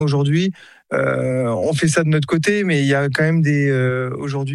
aujourd'hui. On fait ça de notre côté, mais il y a quand même aujourd'hui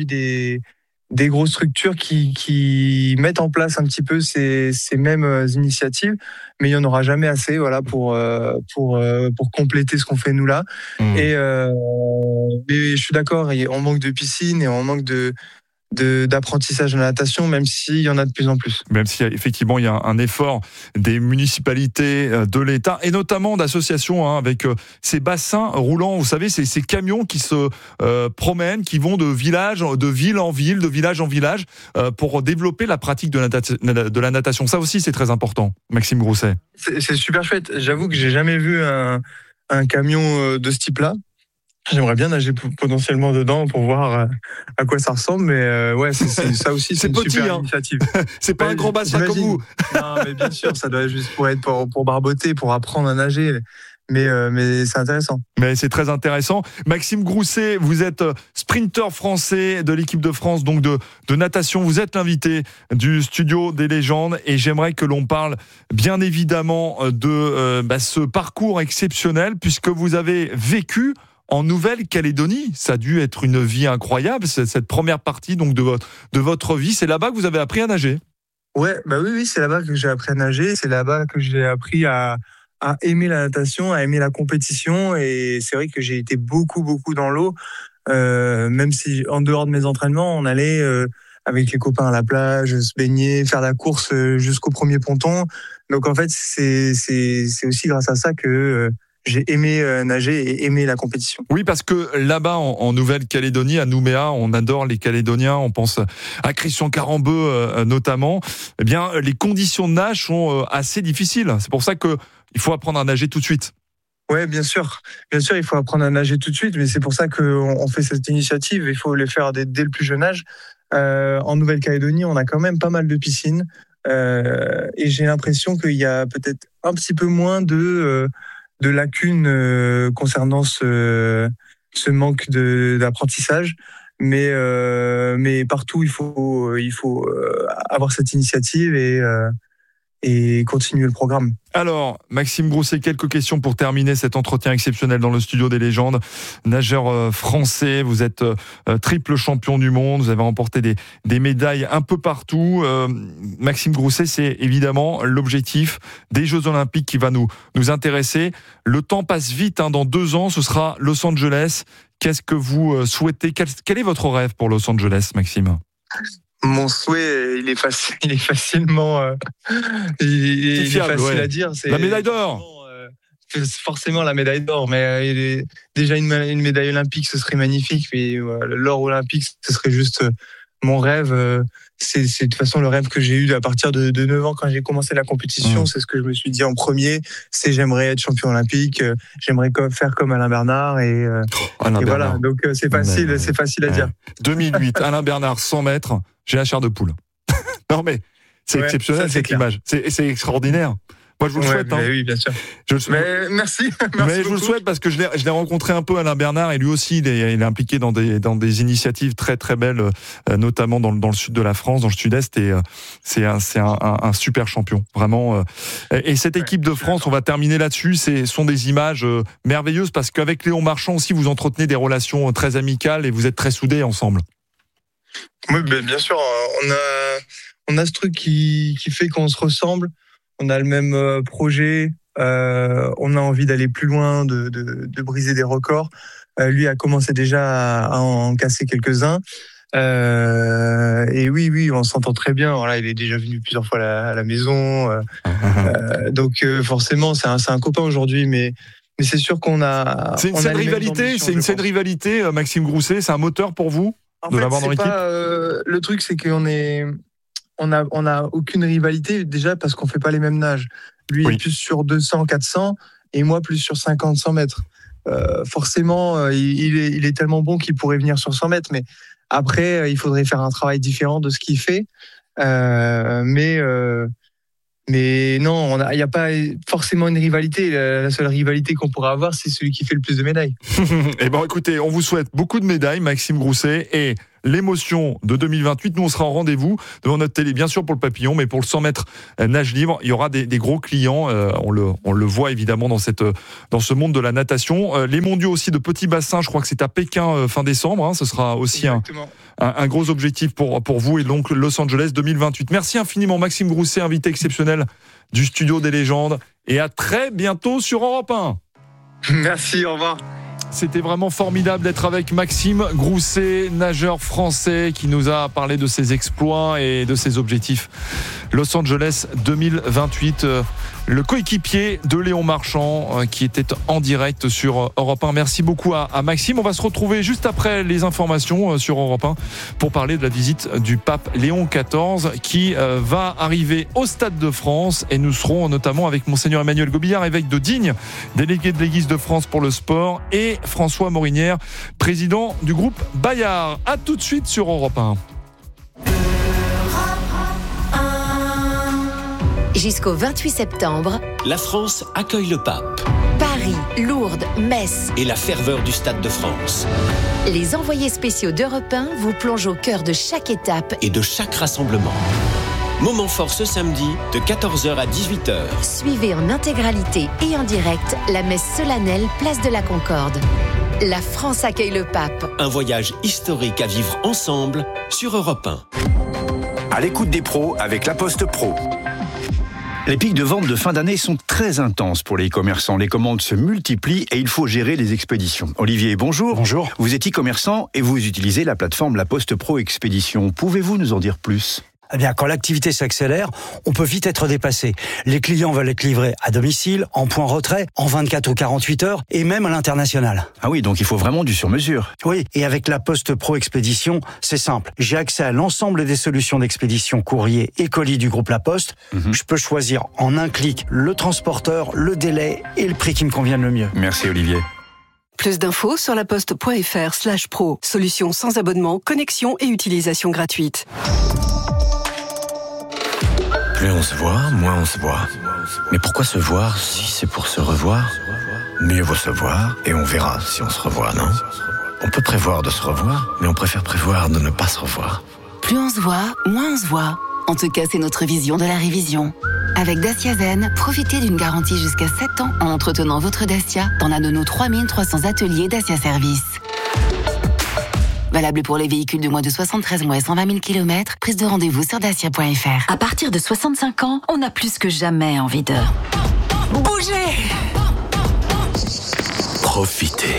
des grosses structures qui mettent en place un petit peu ces mêmes initiatives, mais il y en aura jamais assez, voilà, pour compléter ce qu'on fait nous là. Et mais je suis d'accord, on manque de piscine et on manque d'apprentissage de la natation, même s'il y en a de plus en plus. Même si effectivement il y a un effort des municipalités, de l'État et notamment d'associations avec ces bassins roulants, vous savez, ces camions qui se promènent, qui vont de ville en ville, de village en village, pour développer la pratique de la natation. Ça aussi c'est très important, Maxime Grousset. C'est super chouette. J'avoue que j'ai jamais vu un camion de ce type-là. J'aimerais bien nager potentiellement dedans pour voir à quoi ça ressemble, mais ouais, ça aussi, c'est une petit, super initiative. C'est pas un grand bassin comme vous. Non, mais bien sûr, ça doit être juste pour barboter, pour apprendre à nager. Mais c'est intéressant. Mais c'est très intéressant. Maxime Grousset, vous êtes sprinter français de l'équipe de France, donc de natation. Vous êtes l'invité du studio des légendes et j'aimerais que l'on parle bien évidemment de ce parcours exceptionnel puisque vous avez vécu en Nouvelle-Calédonie. Ça a dû être une vie incroyable, cette première partie donc de votre vie. C'est là-bas que vous avez appris à nager. Ouais, oui, c'est là-bas que j'ai appris à nager. C'est là-bas que j'ai appris à aimer la natation, à aimer la compétition. Et c'est vrai que j'ai été beaucoup dans l'eau. Même si en dehors de mes entraînements, on allait avec les copains à la plage, se baigner, faire la course jusqu'au premier ponton. Donc en fait, c'est aussi grâce à ça que j'ai aimé nager et aimé la compétition. Oui, parce que là-bas, en Nouvelle-Calédonie, à Nouméa, on adore les Calédoniens, on pense à Christian Carambeu notamment. Eh bien, les conditions de nage sont assez difficiles. C'est pour ça qu'il faut apprendre à nager tout de suite. Ouais, bien sûr, il faut apprendre à nager tout de suite, mais c'est pour ça qu'on fait cette initiative. Il faut les faire dès le plus jeune âge. En Nouvelle-Calédonie, on a quand même pas mal de piscines, et j'ai l'impression qu'il y a peut-être un petit peu moins de lacunes concernant ce manque d'apprentissage, mais partout il faut avoir cette initiative et continuer le programme. Alors, Maxime Grousset, quelques questions pour terminer cet entretien exceptionnel dans le studio des légendes. Nageur français, vous êtes triple champion du monde, vous avez remporté des médailles un peu partout. Maxime Grousset, c'est évidemment l'objectif des Jeux Olympiques qui va nous intéresser. Le temps passe vite, dans 2 ans, ce sera Los Angeles. Qu'est-ce que vous souhaitez ? Quel est votre rêve pour Los Angeles, Maxime ? Mon souhait, il est facilement, il est facile à dire. C'est la médaille d'or. Forcément la médaille d'or, mais déjà une médaille olympique, ce serait magnifique. Mais l'or olympique, ce serait juste mon rêve. C'est de toute façon le rêve que j'ai eu à partir de 9 ans quand j'ai commencé la compétition. C'est ce que je me suis dit en premier. C'est j'aimerais être champion olympique. J'aimerais faire comme Alain Bernard et voilà. Donc c'est facile à dire. 2008, Alain Bernard, 100 mètres. J'ai la chair de poule. Non mais c'est exceptionnel cette image. C'est extraordinaire. Moi, je vous le souhaite. Oui, bien sûr. Merci. Mais je vous le souhaite parce que je l'ai rencontré un peu, Alain Bernard, et lui aussi, il est impliqué dans des initiatives très très belles, notamment dans le sud de la France, dans le sud-est, et c'est un super champion, vraiment. Et cette équipe de France, on va terminer là-dessus. Sont des images merveilleuses parce qu'avec Léon Marchand aussi, vous entretenez des relations très amicales et vous êtes très soudés ensemble. Oui, bien sûr. On a ce truc qui fait qu'on se ressemble. On a le même projet, on a envie d'aller plus loin, de briser des records. Lui a commencé déjà à en casser quelques-uns. Et oui, on s'entend très bien. Voilà, il est déjà venu plusieurs fois à la maison. Donc forcément, c'est un copain aujourd'hui, mais c'est sûr qu'on a... C'est une saine rivalité, Maxime Grousset, c'est un moteur pour vous de l'avoir dans l'équipe. Le truc, c'est on a aucune rivalité déjà parce qu'on fait pas les mêmes nages. Lui est plus sur 200, 400 et moi plus sur 50, 100 mètres. Forcément, il est tellement bon qu'il pourrait venir sur 100 mètres, mais après, il faudrait faire un travail différent de ce qu'il fait. Mais non, il n'y a pas forcément une rivalité. La seule rivalité qu'on pourra avoir, c'est celui qui fait le plus de médailles. Eh bien, écoutez, on vous souhaite beaucoup de médailles, Maxime Grousset, et l'émotion de 2028. Nous, on sera en rendez-vous devant notre télé, bien sûr pour le papillon, mais pour le 100 mètres nage libre, il y aura des gros clients. On le voit évidemment dans ce monde de la natation. Les mondiaux aussi de petits bassins, je crois que c'est à Pékin fin décembre. Ce sera aussi un gros objectif pour vous et donc Los Angeles 2028. Merci infiniment Maxime Grousset, invité exceptionnel du Studio des légendes, et à très bientôt sur Europe 1. Merci, au revoir. C'était vraiment formidable d'être avec Maxime Grousset, nageur français qui nous a parlé de ses exploits et de ses objectifs. Los Angeles 2028, le coéquipier de Léon Marchand qui était en direct sur Europe 1. Merci beaucoup à Maxime. On va se retrouver juste après les informations sur Europe 1 pour parler de la visite du pape Léon XIV qui va arriver au Stade de France, et nous serons notamment avec Monseigneur Emmanuel Gobillard, évêque de Digne, délégué de l'Église de France pour le sport, et François Morinière, président du groupe Bayard. À tout de suite sur Europe 1. Jusqu'au 28 septembre, la France accueille le pape. Paris, Lourdes, Metz et la ferveur du Stade de France. Les envoyés spéciaux d'Europe 1 vous plongent au cœur de chaque étape et de chaque rassemblement. Moment fort ce samedi de 14h à 18h. Suivez en intégralité et en direct la messe solennelle Place de la Concorde. La France accueille le pape. Un voyage historique à vivre ensemble sur Europe 1. À l'écoute des pros avec La Poste Pro. Les pics de vente de fin d'année sont très intenses pour les e-commerçants. Les commandes se multiplient et il faut gérer les expéditions. Olivier, bonjour. Bonjour. Vous êtes e-commerçant et vous utilisez la plateforme La Poste Pro Expédition. Pouvez-vous nous en dire plus ? Eh bien, quand l'activité s'accélère, on peut vite être dépassé. Les clients veulent être livrés à domicile, en point retrait, en 24 ou 48 heures, et même à l'international. Ah oui, donc il faut vraiment du sur-mesure. Oui, et avec la Poste Pro Expédition, c'est simple. J'ai accès à l'ensemble des solutions d'expédition courrier et colis du groupe La Poste. Je peux choisir en un clic le transporteur, le délai et le prix qui me convient le mieux. Merci Olivier. Plus d'infos sur laposte.fr/pro. Solution sans abonnement, connexion et utilisation gratuite. Plus on se voit, moins on se voit. Mais pourquoi se voir si c'est pour se revoir ? Mieux vaut se voir et on verra si on se revoit, non ? On peut prévoir de se revoir, mais on préfère prévoir de ne pas se revoir. Plus on se voit, moins on se voit. En tout cas, c'est notre vision de la révision. Avec Dacia Zen, profitez d'une garantie jusqu'à 7 ans en entretenant votre Dacia dans l'un de nos 3300 ateliers Dacia Service. Valable pour les véhicules de moins de 73 mois et 120 000 km. Prise de rendez-vous sur dacia.fr. À partir de 65 ans, on a plus que jamais envie de bouger. Profitez.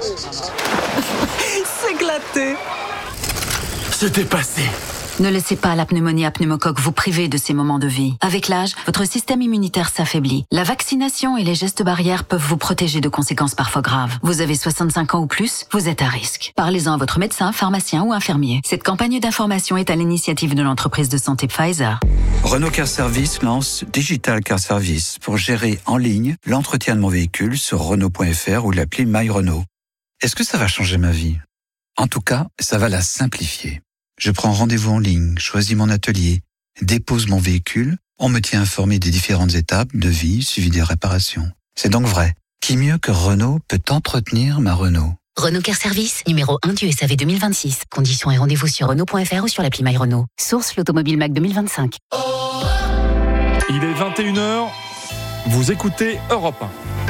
S'éclater. Se dépasser. Ne laissez pas la pneumonie à pneumocoque vous priver de ces moments de vie. Avec l'âge, votre système immunitaire s'affaiblit. La vaccination et les gestes barrières peuvent vous protéger de conséquences parfois graves. Vous avez 65 ans ou plus, vous êtes à risque. Parlez-en à votre médecin, pharmacien ou infirmier. Cette campagne d'information est à l'initiative de l'entreprise de santé Pfizer. Renault Car Service lance Digital Car Service pour gérer en ligne l'entretien de mon véhicule sur Renault.fr ou l'appli My Renault. Est-ce que ça va changer ma vie ? En tout cas, ça va la simplifier. Je prends rendez-vous en ligne, choisis mon atelier, dépose mon véhicule, on me tient informé des différentes étapes, devis, suivi des réparations. C'est donc vrai. Qui mieux que Renault peut entretenir ma Renault ? Renault Car Service, numéro 1 du SAV 2026. Conditions et rendez-vous sur Renault.fr ou sur l'appli My Renault. Source l'Automobile Mac 2025. Il est 21h, vous écoutez Europe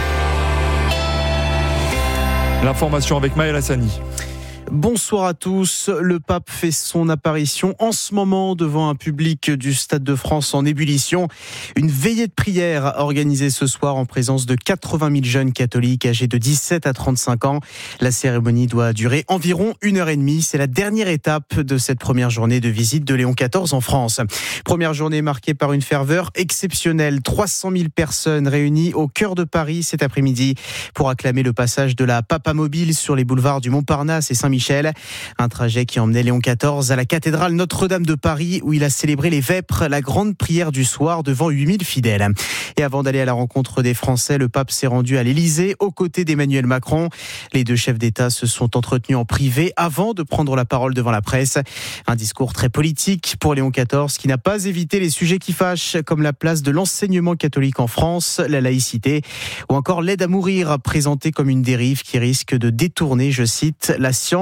1. L'information avec Maël Hassani. Bonsoir à tous. Le pape fait son apparition en ce moment devant un public du Stade de France en ébullition. Une veillée de prière organisée ce soir en présence de 80 000 jeunes catholiques âgés de 17 à 35 ans. La cérémonie doit durer environ 1h30. C'est la dernière étape de cette première journée de visite de Léon XIV en France. Première journée marquée par une ferveur exceptionnelle. 300 000 personnes réunies au cœur de Paris cet après-midi pour acclamer le passage de la Papamobile sur les boulevards du Montparnasse et Saint-Michel. Un trajet qui emmenait Léon XIV à la cathédrale Notre-Dame de Paris où il a célébré les Vêpres, la grande prière du soir devant 8000 fidèles. Et avant d'aller à la rencontre des Français, le pape s'est rendu à l'Élysée aux côtés d'Emmanuel Macron. Les deux chefs d'État se sont entretenus en privé avant de prendre la parole devant la presse. Un discours très politique pour Léon XIV qui n'a pas évité les sujets qui fâchent comme la place de l'enseignement catholique en France, la laïcité ou encore l'aide à mourir présentée comme une dérive qui risque de détourner, je cite, la science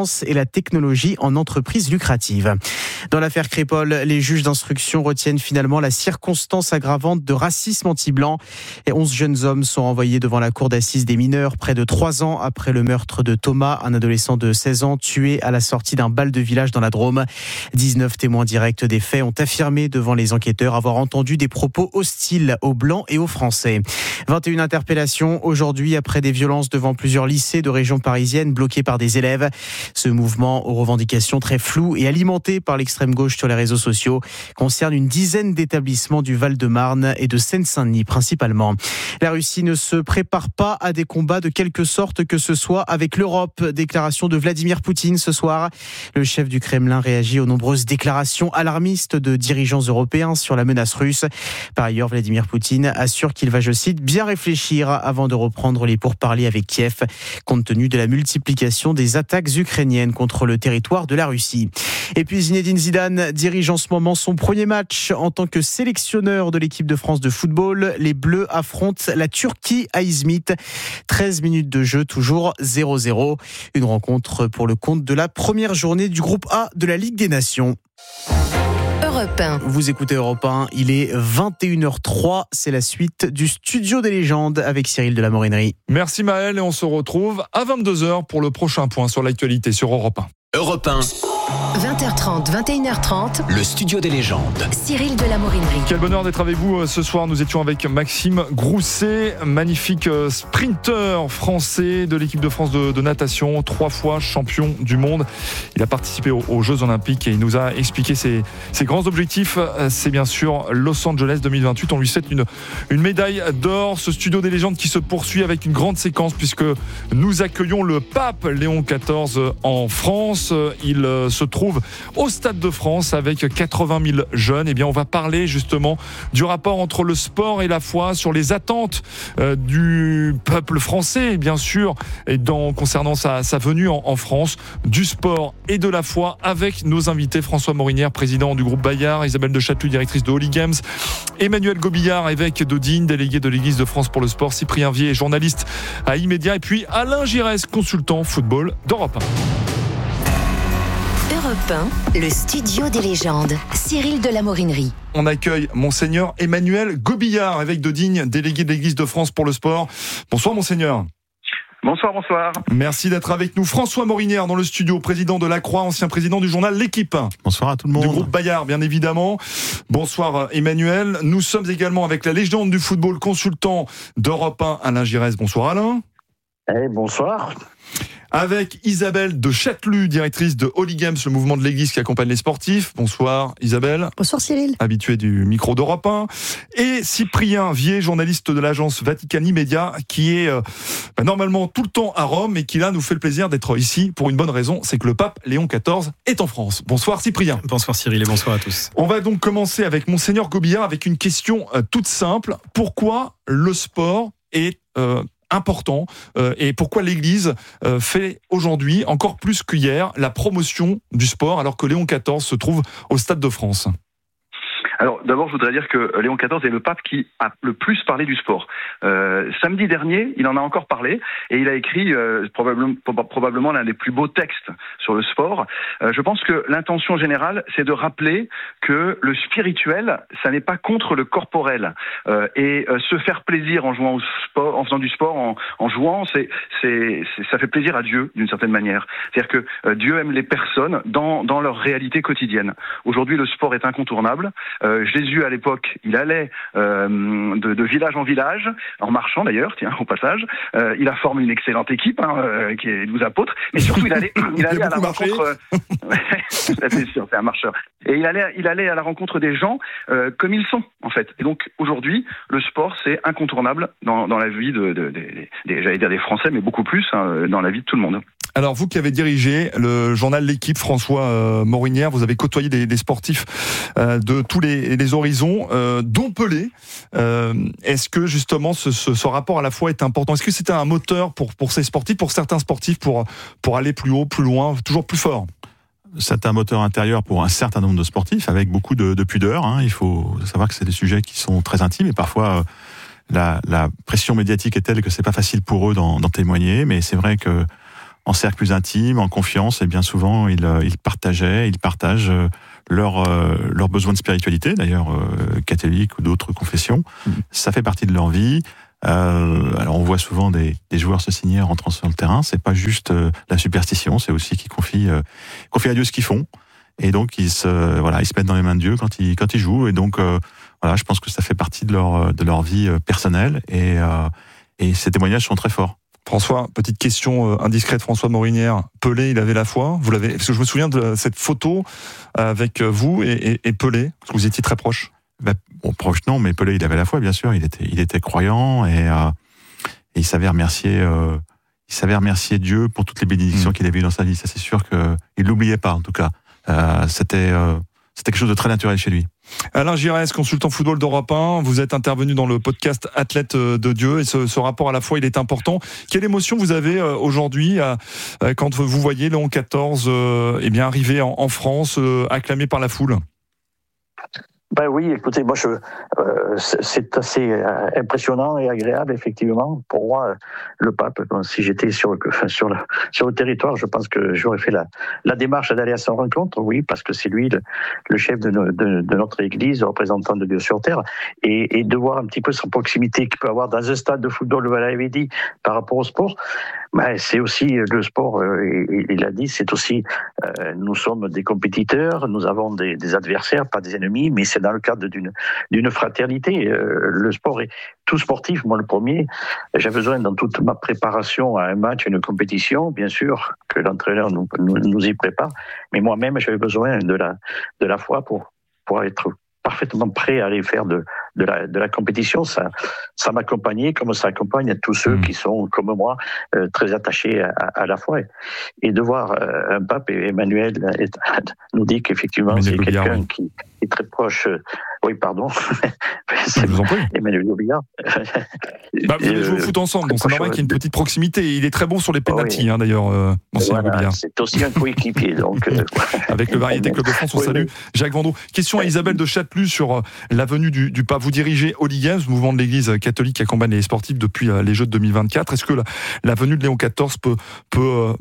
science et la technologie en entreprise lucrative. Dans l'affaire Crépol, les juges d'instruction retiennent finalement la circonstance aggravante de racisme anti-blanc. Et 11 jeunes hommes sont renvoyés devant la cour d'assises des mineurs près de 3 ans après le meurtre de Thomas, un adolescent de 16 ans tué à la sortie d'un bal de village dans la Drôme. 19 témoins directs des faits ont affirmé devant les enquêteurs avoir entendu des propos hostiles aux Blancs et aux Français. 21 interpellations aujourd'hui après des violences devant plusieurs lycées de région parisienne bloqués par des élèves. Ce mouvement aux revendications très floues et alimenté par l'extrême gauche sur les réseaux sociaux concerne une dizaine d'établissements du Val-de-Marne et de Seine-Saint-Denis principalement. La Russie ne se prépare pas à des combats de quelque sorte que ce soit avec l'Europe. Déclaration de Vladimir Poutine ce soir. Le chef du Kremlin réagit aux nombreuses déclarations alarmistes de dirigeants européens sur la menace russe. Par ailleurs, Vladimir Poutine assure qu'il va, je cite, bien réfléchir avant de reprendre les pourparlers avec Kiev, compte tenu de la multiplication des attaques ukrainiennes contre le territoire de la Russie. Et puis Zinedine Zidane dirige en ce moment son premier match en tant que sélectionneur de l'équipe de France de football. Les Bleus affrontent la Turquie à Izmit. 13 minutes de jeu, toujours 0-0. Une rencontre pour le compte de la première journée du groupe A de la Ligue des Nations. Europe 1. Vous écoutez Europe 1, il est 21h03, c'est la suite du Studio des légendes avec Cyril de la Morinerie. Merci Maël et on se retrouve à 22h pour le prochain point sur l'actualité sur Europe 1. Europe 1. 20h30, 21h30. Le Studio des légendes. Cyril de la Morinerie. Quel bonheur d'être avec vous ce soir. Nous étions avec Maxime Grousset, magnifique sprinter français de l'équipe de France de natation, 3 fois champion du monde. Il a participé aux Jeux Olympiques et il nous a expliqué ses grands objectifs. C'est bien sûr Los Angeles 2028. On lui souhaite une médaille d'or. Ce Studio des légendes qui se poursuit avec une grande séquence puisque nous accueillons le pape Léon XIV en France. Il se trouve au Stade de France avec 80 000 jeunes. Eh bien, on va parler justement du rapport entre le sport et la foi, sur les attentes du peuple français, bien sûr, et concernant sa venue en France, du sport et de la foi, avec nos invités François Morinière, président du groupe Bayard, Isabelle de Châteloup, directrice de Holy Games, Emmanuel Gobillard, évêque de Digne, délégué de l'Église de France pour le sport, Cyprien Vier, journaliste à Immédiat, et puis Alain Giresse, consultant football d'Europe 1. Europe 1, le Studio des légendes. Cyril de la Morinerie. On accueille Monseigneur Emmanuel Gobillard, évêque de Digne, délégué de l'Église de France pour le sport. Bonsoir Monseigneur. Bonsoir, bonsoir. Merci d'être avec nous. François Morinière dans le studio, président de La Croix, ancien président du journal L'Équipe. Bonsoir à tout le monde. Du groupe Bayard, bien évidemment. Bonsoir Emmanuel. Nous sommes également avec la légende du football, consultant d'Europe 1, Alain Giresse. Bonsoir Alain. Bonsoir. Avec Isabelle de Châteloup, directrice de Holy Games, le mouvement de l'Église qui accompagne les sportifs. Bonsoir Isabelle. Bonsoir Cyril. Habitué du micro d'Europe 1. Et Cyprien Vier, journaliste de l'agence Vaticani Media, qui est normalement tout le temps à Rome et qui là nous fait le plaisir d'être ici pour une bonne raison, c'est que le pape Léon XIV est en France. Bonsoir Cyprien. Bonsoir Cyril et bonsoir à tous. On va donc commencer avec Monseigneur Gobillard avec une question toute simple. Pourquoi le sport est important et pourquoi l'Église fait aujourd'hui, encore plus qu'hier, la promotion du sport alors que Léon XIV se trouve au Stade de France? Alors d'abord, je voudrais dire que Léon XIV est le pape qui a le plus parlé du sport. Samedi dernier, il en a encore parlé et il a écrit probablement l'un des plus beaux textes sur le sport. Je pense que l'intention générale, c'est de rappeler que le spirituel, ça n'est pas contre le corporel. Et se faire plaisir en jouant au sport, en faisant du sport, en jouant, ça fait plaisir à Dieu d'une certaine manière. C'est-à-dire que Dieu aime les personnes dans leur réalité quotidienne. Aujourd'hui, le sport est incontournable. Jésus, à l'époque, il allait de village en village, en marchant d'ailleurs, tiens, au passage. Il a formé une excellente équipe, qui est 12 apôtres, mais surtout, il allait à la rencontre... c'est sûr, c'est un marcheur. Et il allait à la rencontre des gens comme ils sont, en fait. Et donc, aujourd'hui, le sport, c'est incontournable dans la vie j'allais dire des Français, mais beaucoup plus, dans la vie de tout le monde. Alors, vous qui avez dirigé le journal L'Équipe, François Morinière, vous avez côtoyé des sportifs de tous les horizons, dont Pelé. Est-ce que justement ce rapport à la foi est important? Est-ce que c'était un moteur pour ces sportifs, pour certains sportifs, pour aller plus haut, plus loin, toujours plus fort? C'est un moteur intérieur pour un certain nombre de sportifs, avec beaucoup de pudeur. Il faut savoir que c'est des sujets qui sont très intimes et parfois la pression médiatique est telle que c'est pas facile pour eux d'en témoigner. Mais c'est vrai que en cercle plus intime, en confiance, et bien souvent ils partagent leurs besoins de spiritualité, d'ailleurs catholiques ou d'autres confessions. Ça fait partie de leur vie. Alors on voit souvent des joueurs se signer en rentrant sur le terrain. C'est pas juste la superstition, c'est aussi qu'ils confient à Dieu ce qu'ils font. Et donc ils se mettent dans les mains de Dieu quand ils jouent. Et donc je pense que ça fait partie de leur vie personnelle. Et ces témoignages sont très forts. François, petite question indiscrète, François Morinière. Pelé, il avait la foi. Parce que je me souviens de cette photo avec vous et Pelé, parce que vous étiez très proches. Proche non, mais Pelé, il avait la foi, bien sûr. Il était croyant et il savait remercier Dieu pour toutes les bénédictions qu'il avait eues dans sa vie. Ça, c'est sûr qu'il l'oubliait pas, en tout cas. C'était quelque chose de très naturel chez lui. Alain Giresse, consultant football d'Europe 1, vous êtes intervenu dans le podcast Athlète de Dieu, et ce rapport à la foi, il est important. Quelle émotion vous avez aujourd'hui quand vous voyez Léon XIV arriver en France, acclamé par la foule ? Ben oui, écoutez, moi c'est assez impressionnant et agréable, effectivement. Pour moi, le pape, si j'étais sur le territoire, je pense que j'aurais fait la démarche d'aller à son rencontre, oui, parce que c'est lui le chef de notre Église, le représentant de Dieu sur terre, et de voir un petit peu sa proximité qu'il peut avoir dans un stade de football, vous l'avez dit, par rapport au sport. Ben, c'est aussi le sport, il a dit, c'est aussi, nous sommes des compétiteurs, nous avons des adversaires, pas des ennemis, mais c'est dans le cadre d'une fraternité. Le sport est tout sportif, moi le premier. J'ai besoin dans toute ma préparation à un match, à une compétition, bien sûr, que l'entraîneur nous y prépare, mais moi-même j'avais besoin de la foi pour être parfaitement prêt à aller faire de la compétition. Ça m'accompagnait comme ça accompagne tous ceux qui sont, comme moi, très attachés à la foi. Et de voir un pape, Emmanuel nous dit qu'effectivement c'est quelqu'un qui est très proche. Oui, pardon. Je vous en prie. Emmanuel Aubiard. Vous allez jouer au foot ensemble, donc c'est normal qu'il y ait une petite proximité. Il est très bon sur les pénaltys, d'ailleurs, Monsieur Aubiard. C'est aussi un coéquipier. Donc, avec le Variété Club de France, on salue Jacques Vendroux. Question à Isabelle de Châtelus sur la venue du pape. Vous dirigez Holy Games, mouvement de l'Église catholique qui accompagne les sportifs depuis les Jeux de 2024. Est-ce que la venue de Léon XIV peut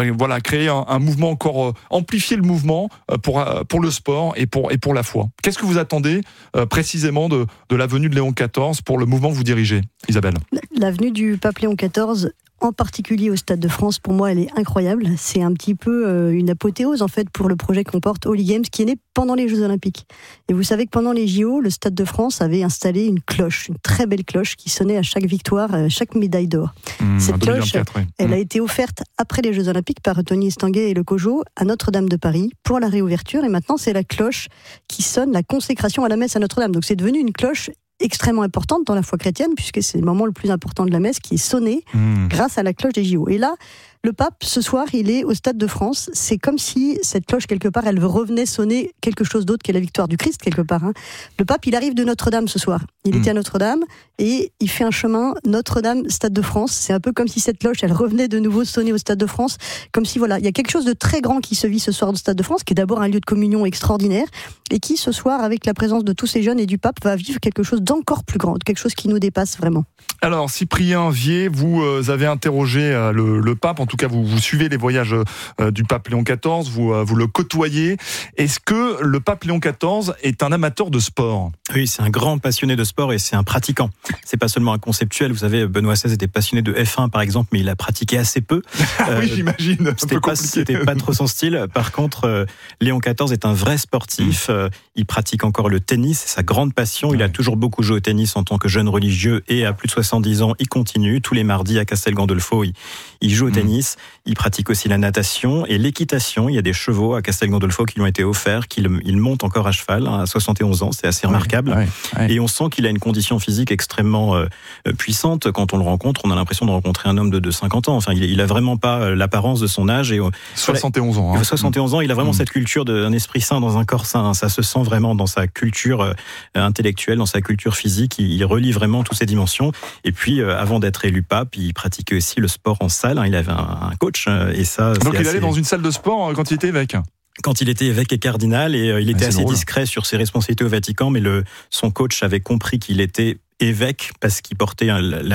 créer un mouvement encore, amplifier le mouvement pour le sport et pour la foi? Qu'est-ce que vous attendez précisément de la venue de Léon XIV pour le mouvement que vous dirigez, Isabelle? La venue du pape Léon XIV, en particulier au Stade de France, pour moi, elle est incroyable. C'est un petit peu une apothéose, en fait, pour le projet qu'on porte Holy Games, qui est né pendant les Jeux Olympiques. Et vous savez que pendant les JO, le Stade de France avait installé une cloche, une très belle cloche, qui sonnait à chaque victoire, à chaque médaille d'or. Cette cloche, elle a été offerte après les Jeux Olympiques par Tony Estanguet et le COJO à Notre-Dame de Paris pour la réouverture. Et maintenant, c'est la cloche qui sonne la consécration à la messe à Notre-Dame. Donc c'est devenu une cloche extrêmement importante dans la foi chrétienne, puisque c'est le moment le plus important de la messe qui est sonné grâce à la cloche des JO. Et là, le pape, ce soir, il est au Stade de France. C'est comme si cette cloche, quelque part, elle revenait sonner quelque chose d'autre qu'est la victoire du Christ, quelque part. Le pape, il arrive de Notre-Dame ce soir. Il était à Notre-Dame et il fait un chemin Notre-Dame, Stade de France. C'est un peu comme si cette cloche, elle revenait de nouveau sonner au Stade de France. Comme si, il y a quelque chose de très grand qui se vit ce soir au Stade de France, qui est d'abord un lieu de communion extraordinaire et qui, ce soir, avec la présence de tous ces jeunes et du pape, va vivre quelque chose d'encore plus grand, quelque chose qui nous dépasse vraiment. Alors, Cyprien Vier, vous avez interrogé le pape. En tout cas, vous suivez les voyages du pape Léon XIV, vous le côtoyez. Est-ce que le pape Léon XIV est un amateur de sport? Oui, c'est un grand passionné de sport et c'est un pratiquant. C'est pas seulement un conceptuel. Vous savez, Benoît XVI était passionné de F1, par exemple, mais il a pratiqué assez peu. Oui, j'imagine. C'était pas trop son style. Par contre, Léon XIV est un vrai sportif. Il pratique encore le tennis, c'est sa grande passion. Il a toujours beaucoup joué au tennis en tant que jeune religieux et à plus de 70 ans, il continue. Tous les mardis à Castel Gandolfo, il joue au tennis. Il pratique aussi la natation et l'équitation. Il y a des chevaux à Castel Gandolfo qui lui ont été offerts, il monte encore à cheval à 71 ans. C'est assez remarquable. Et on sent qu'il a une condition physique extrêmement puissante. Quand on le rencontre, on a l'impression de rencontrer un homme de 50 ans. Enfin, il a vraiment pas l'apparence de son âge. Et 71 ans. 71 ans, il a vraiment cette culture d'un esprit sain dans un corps sain. Ça se sent vraiment dans sa culture intellectuelle, dans sa culture physique. Il relie vraiment toutes ces dimensions. Et puis, avant d'être élu pape, il pratiquait aussi le sport en salle. Il avait un coach. Et ça, donc il allait dans une salle de sport quand il était évêque? Quand il était évêque et cardinal, et il était assez discret sur ses responsabilités au Vatican, mais son coach avait compris qu'il était évêque parce qu'il portait l'anneau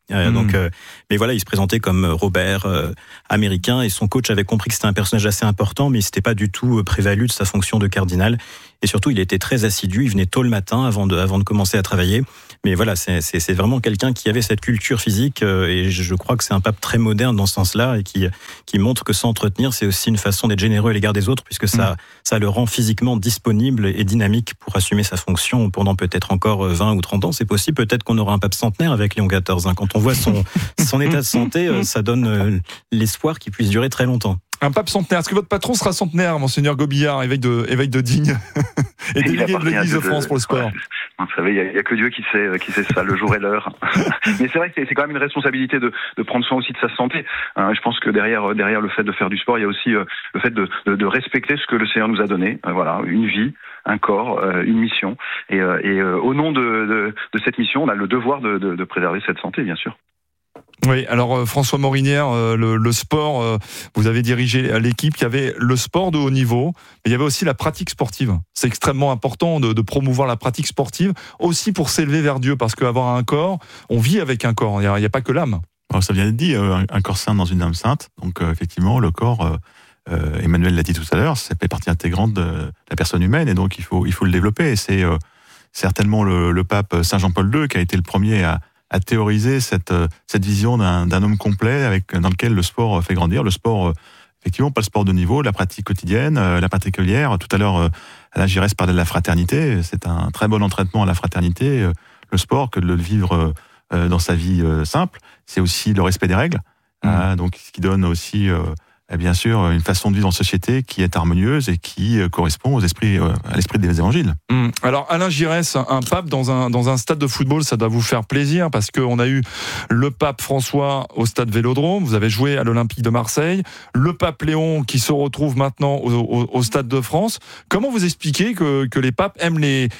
Mais voilà, il se présentait comme Robert, américain, et son coach avait compris que c'était un personnage assez important, mais il s'était pas du tout prévalu de sa fonction de cardinal. Et surtout, il était très assidu, il venait tôt le matin avant de commencer à travailler. Mais voilà, c'est vraiment quelqu'un qui avait cette culture physique, et je crois que c'est un pape très moderne dans ce sens-là, et qui montre que s'entretenir, c'est aussi une façon d'être généreux à l'égard des autres, puisque ça le rend physiquement disponible et dynamique pour assumer sa fonction pendant peut-être encore 20 ou 30 ans. C'est possible, peut-être qu'on aura un pape centenaire avec Léon XIV. Quand on voit son état de santé, ça donne l'espoir qu'il puisse durer très longtemps. Un pape centenaire. Est-ce que votre patron sera centenaire, Monseigneur Gobillard, évêque de Digne et délégué de l'Église de France pour le sport? Vous savez, il y a que Dieu qui sait ça, le jour et l'heure. Mais c'est vrai que c'est quand même une responsabilité de prendre soin aussi de sa santé. Je pense que derrière le fait de faire du sport, il y a aussi le fait de respecter ce que le Seigneur nous a donné. Voilà, une vie, un corps, une mission. Et au nom de cette mission, on a le devoir de préserver cette santé, bien sûr. Oui, alors François Morinière, le sport, vous avez dirigé l'équipe, il y avait le sport de haut niveau, mais il y avait aussi la pratique sportive. C'est extrêmement important de promouvoir la pratique sportive, aussi pour s'élever vers Dieu, parce qu'avoir un corps, on vit avec un corps, il n'y a pas que l'âme. Alors, ça vient d'être dit, un corps saint dans une âme sainte, donc effectivement, le corps, Emmanuel l'a dit tout à l'heure, ça fait partie intégrante de la personne humaine, et donc il faut le développer, et c'est certainement le pape Saint Jean-Paul II qui a été le premier à théoriser cette vision d'un homme complet dans lequel le sport fait grandir. Le sport, effectivement, pas le sport de niveau, la pratique quotidienne, la particulière. Tout à l'heure, Alain Giresse parlait de la fraternité. C'est un très bon entraînement à la fraternité, le sport, que de le vivre dans sa vie simple. C'est aussi le respect des règles. Donc, ce qui donne aussi, bien sûr, une façon de vivre en société qui est harmonieuse et qui correspond à l'esprit des évangiles. Alors Alain Giresse, un pape dans un stade de football, ça doit vous faire plaisir, parce qu'on a eu le pape François au stade Vélodrome, vous avez joué à l'Olympique de Marseille, le pape Léon qui se retrouve maintenant au Stade de France. Comment vous expliquez que les papes aiment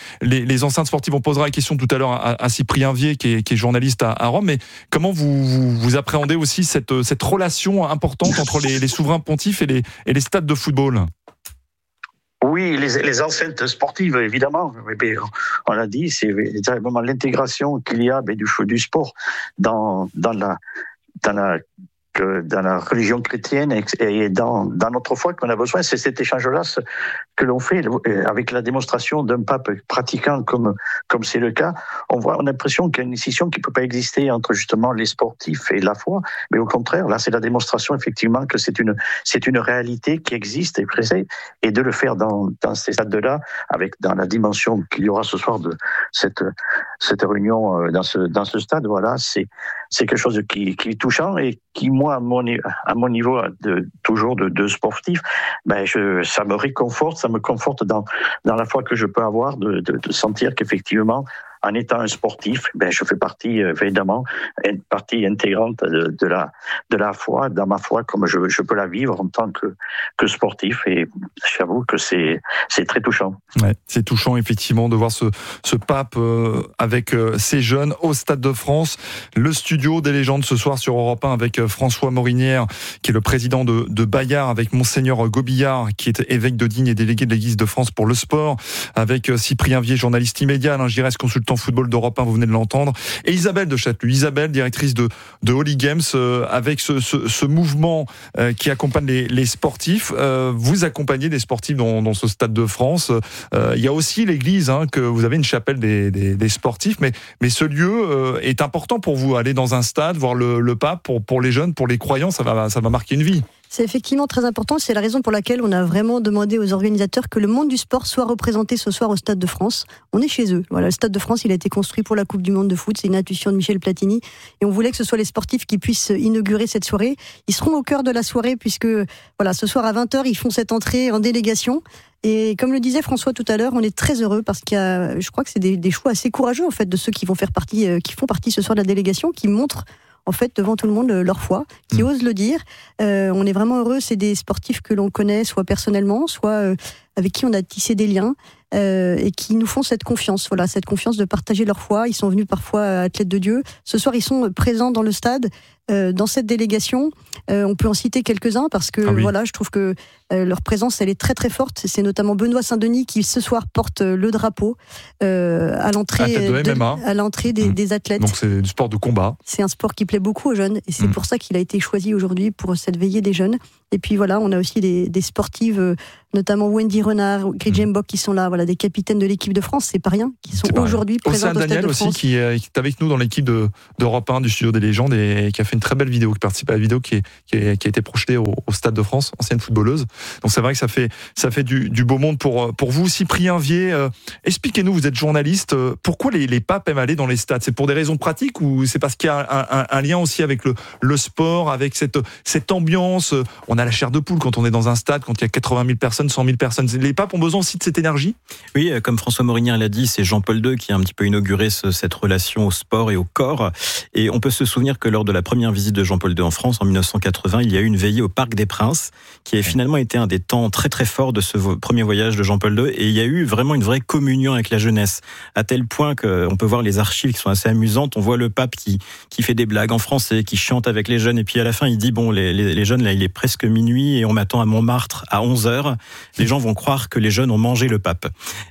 les enceintes sportives? On posera la question tout à l'heure à Cyprien Vier qui est journaliste à Rome, mais comment vous appréhendez aussi cette relation importante entre les souverains pontifes et les stades de football? Oui, les enceintes sportives, évidemment. On l'a dit, c'est vraiment l'intégration qu'il y a du sport dans la religion chrétienne et dans notre foi qu'on a besoin. C'est cet échange-là que l'on fait avec la démonstration d'un pape pratiquant comme c'est le cas. On a l'impression qu'il y a une scission qui peut pas exister entre justement les sportifs et la foi, mais au contraire, là, c'est la démonstration effectivement que c'est une réalité qui existe et présente, et de le faire dans ces stades-là, dans la dimension qu'il y aura ce soir de cette réunion dans ce stade. Voilà, c'est quelque chose qui est touchant et qui, moi, à mon niveau toujours de sportif, ça me réconforte, ça me conforte dans la foi que je peux avoir de sentir qu'effectivement, en étant un sportif, je fais partie, évidemment, une partie intégrante de la foi, dans ma foi, comme je peux la vivre en tant que sportif. Et j'avoue que c'est très touchant. Ouais, c'est touchant, effectivement, de voir ce pape avec ces jeunes au Stade de France. Le studio des légendes ce soir sur Europe 1 avec François Morinière, qui est le président de Bayard, avec Monseigneur Gobillard, qui est évêque de Digne et délégué de l'Église de France pour le sport, avec Cyprien Vier, journaliste immédiat, Alain Giresse, consultant football d'Europe 1, vous venez de l'entendre, et Isabelle de Châteloup. Isabelle, directrice de Holy Games, avec ce mouvement qui accompagne les sportifs. Vous accompagnez des sportifs dans ce Stade de France. Il y a aussi l'église, que vous avez une chapelle des sportifs, mais ce lieu est important pour vous. Aller dans un stade, voir le pape, pour les jeunes, pour les croyants, ça va marquer une vie. C'est effectivement très important. C'est la raison pour laquelle on a vraiment demandé aux organisateurs que le monde du sport soit représenté ce soir au Stade de France. On est chez eux. Voilà, le Stade de France, il a été construit pour la Coupe du Monde de foot. C'est une intuition de Michel Platini. Et on voulait que ce soit les sportifs qui puissent inaugurer cette soirée. Ils seront au cœur de la soirée puisque, voilà, ce soir à 20h, ils font cette entrée en délégation. Et comme le disait François tout à l'heure, on est très heureux parce qu'il y a, je crois que c'est des choix assez courageux, en fait, de ceux qui font partie ce soir de la délégation, qui montrent en fait, devant tout le monde, leur foi, qui osent le dire. On est vraiment heureux, c'est des sportifs que l'on connaît, soit personnellement, soit avec qui on a tissé des liens. et qui nous font cette confiance. Voilà, cette confiance de partager leur foi. Ils sont venus parfois athlètes de Dieu. Ce soir, ils sont présents dans le stade, dans cette délégation. On peut en citer quelques-uns parce que voilà, je trouve que leur présence, elle est très très forte. C'est notamment Benoît Saint-Denis qui ce soir porte le drapeau à l'entrée des athlètes. Donc c'est du sport de combat. C'est un sport qui plaît beaucoup aux jeunes et c'est pour ça qu'il a été choisi aujourd'hui pour cette veillée des jeunes. Et puis voilà, on a aussi des sportives, notamment Wendy Renard, Gridjem Bock qui sont là, voilà, des capitaines de l'équipe de France, c'est pas rien, qui sont aujourd'hui présents au Stade Daniel de France. aussi qui est avec nous dans l'équipe d'Europe 1 du Studio des Légendes et qui a fait une très belle vidéo, qui participe à la vidéo qui a été projetée au Stade de France, ancienne footballeuse. Donc c'est vrai que ça fait du beau monde pour vous. Cyprien Vier, expliquez-nous, vous êtes journaliste, pourquoi les papes aiment aller dans les stades? C'est pour des raisons pratiques ou c'est parce qu'il y a un lien aussi avec le sport, avec cette ambiance? On a la chair de poule quand on est dans un stade, quand il y a 80 000 personnes, 100 000 personnes. Les papes ont besoin aussi de cette énergie? Oui, comme François Morinière l'a dit, c'est Jean-Paul II qui a un petit peu inauguré cette relation au sport et au corps. Et on peut se souvenir que lors de la première visite de Jean-Paul II en France, en 1980, il y a eu une veillée au Parc des Princes, qui a finalement été un des temps très très forts de ce premier voyage de Jean-Paul II. Et il y a eu vraiment une vraie communion avec la jeunesse, à tel point qu'on peut voir les archives qui sont assez amusantes. On voit le pape qui fait des blagues en français, qui chante avec les jeunes. Et puis à la fin, il dit, bon, les jeunes, là, il est presque minuit et on m'attend à Montmartre à 11h. Les gens vont croire que les jeunes ont mangé le pape.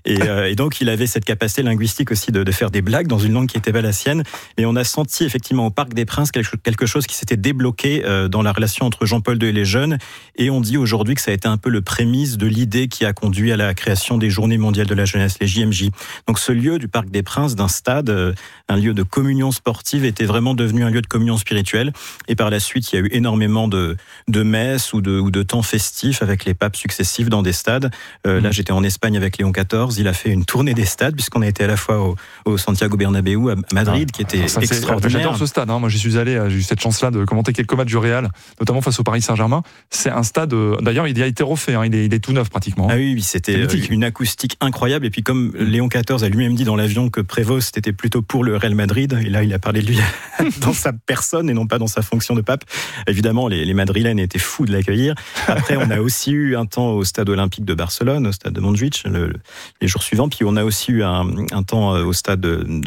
Et donc, il avait cette capacité linguistique aussi de faire des blagues dans une langue qui n'était pas la sienne. Et on a senti effectivement au Parc des Princes quelque chose qui s'était débloqué dans la relation entre Jean-Paul II et les jeunes. Et on dit aujourd'hui que ça a été un peu le prémisse de l'idée qui a conduit à la création des Journées mondiales de la jeunesse, les JMJ. Donc ce lieu du Parc des Princes, d'un stade, un lieu de communion sportive, était vraiment devenu un lieu de communion spirituelle. Et par la suite, il y a eu énormément de messes ou de temps festifs avec les papes successifs dans des stades. Là, j'étais en Espagne avec Léon XIV. Il a fait une tournée des stades puisqu'on a été à la fois au Santiago Bernabéu à Madrid, qui était extraordinaire. J'adore ce stade. Moi, j'y suis allé. J'ai eu cette chance-là de commenter quelques matchs du Real, notamment face au Paris Saint-Germain. C'est un stade. D'ailleurs, il a été refait. Il est tout neuf pratiquement. Ah oui, c'était une acoustique incroyable. Et puis, comme Léon XIV a lui-même dit dans l'avion que Prévost était plutôt pour le Real Madrid, et là, il a parlé de lui dans sa personne et non pas dans sa fonction de pape. Évidemment, les Madrilènes étaient fous de l'accueillir. Après, on a aussi eu un temps au stade olympique de Barcelone, au stade de Montjuïc, les jours suivants. Puis on a aussi eu un temps au stade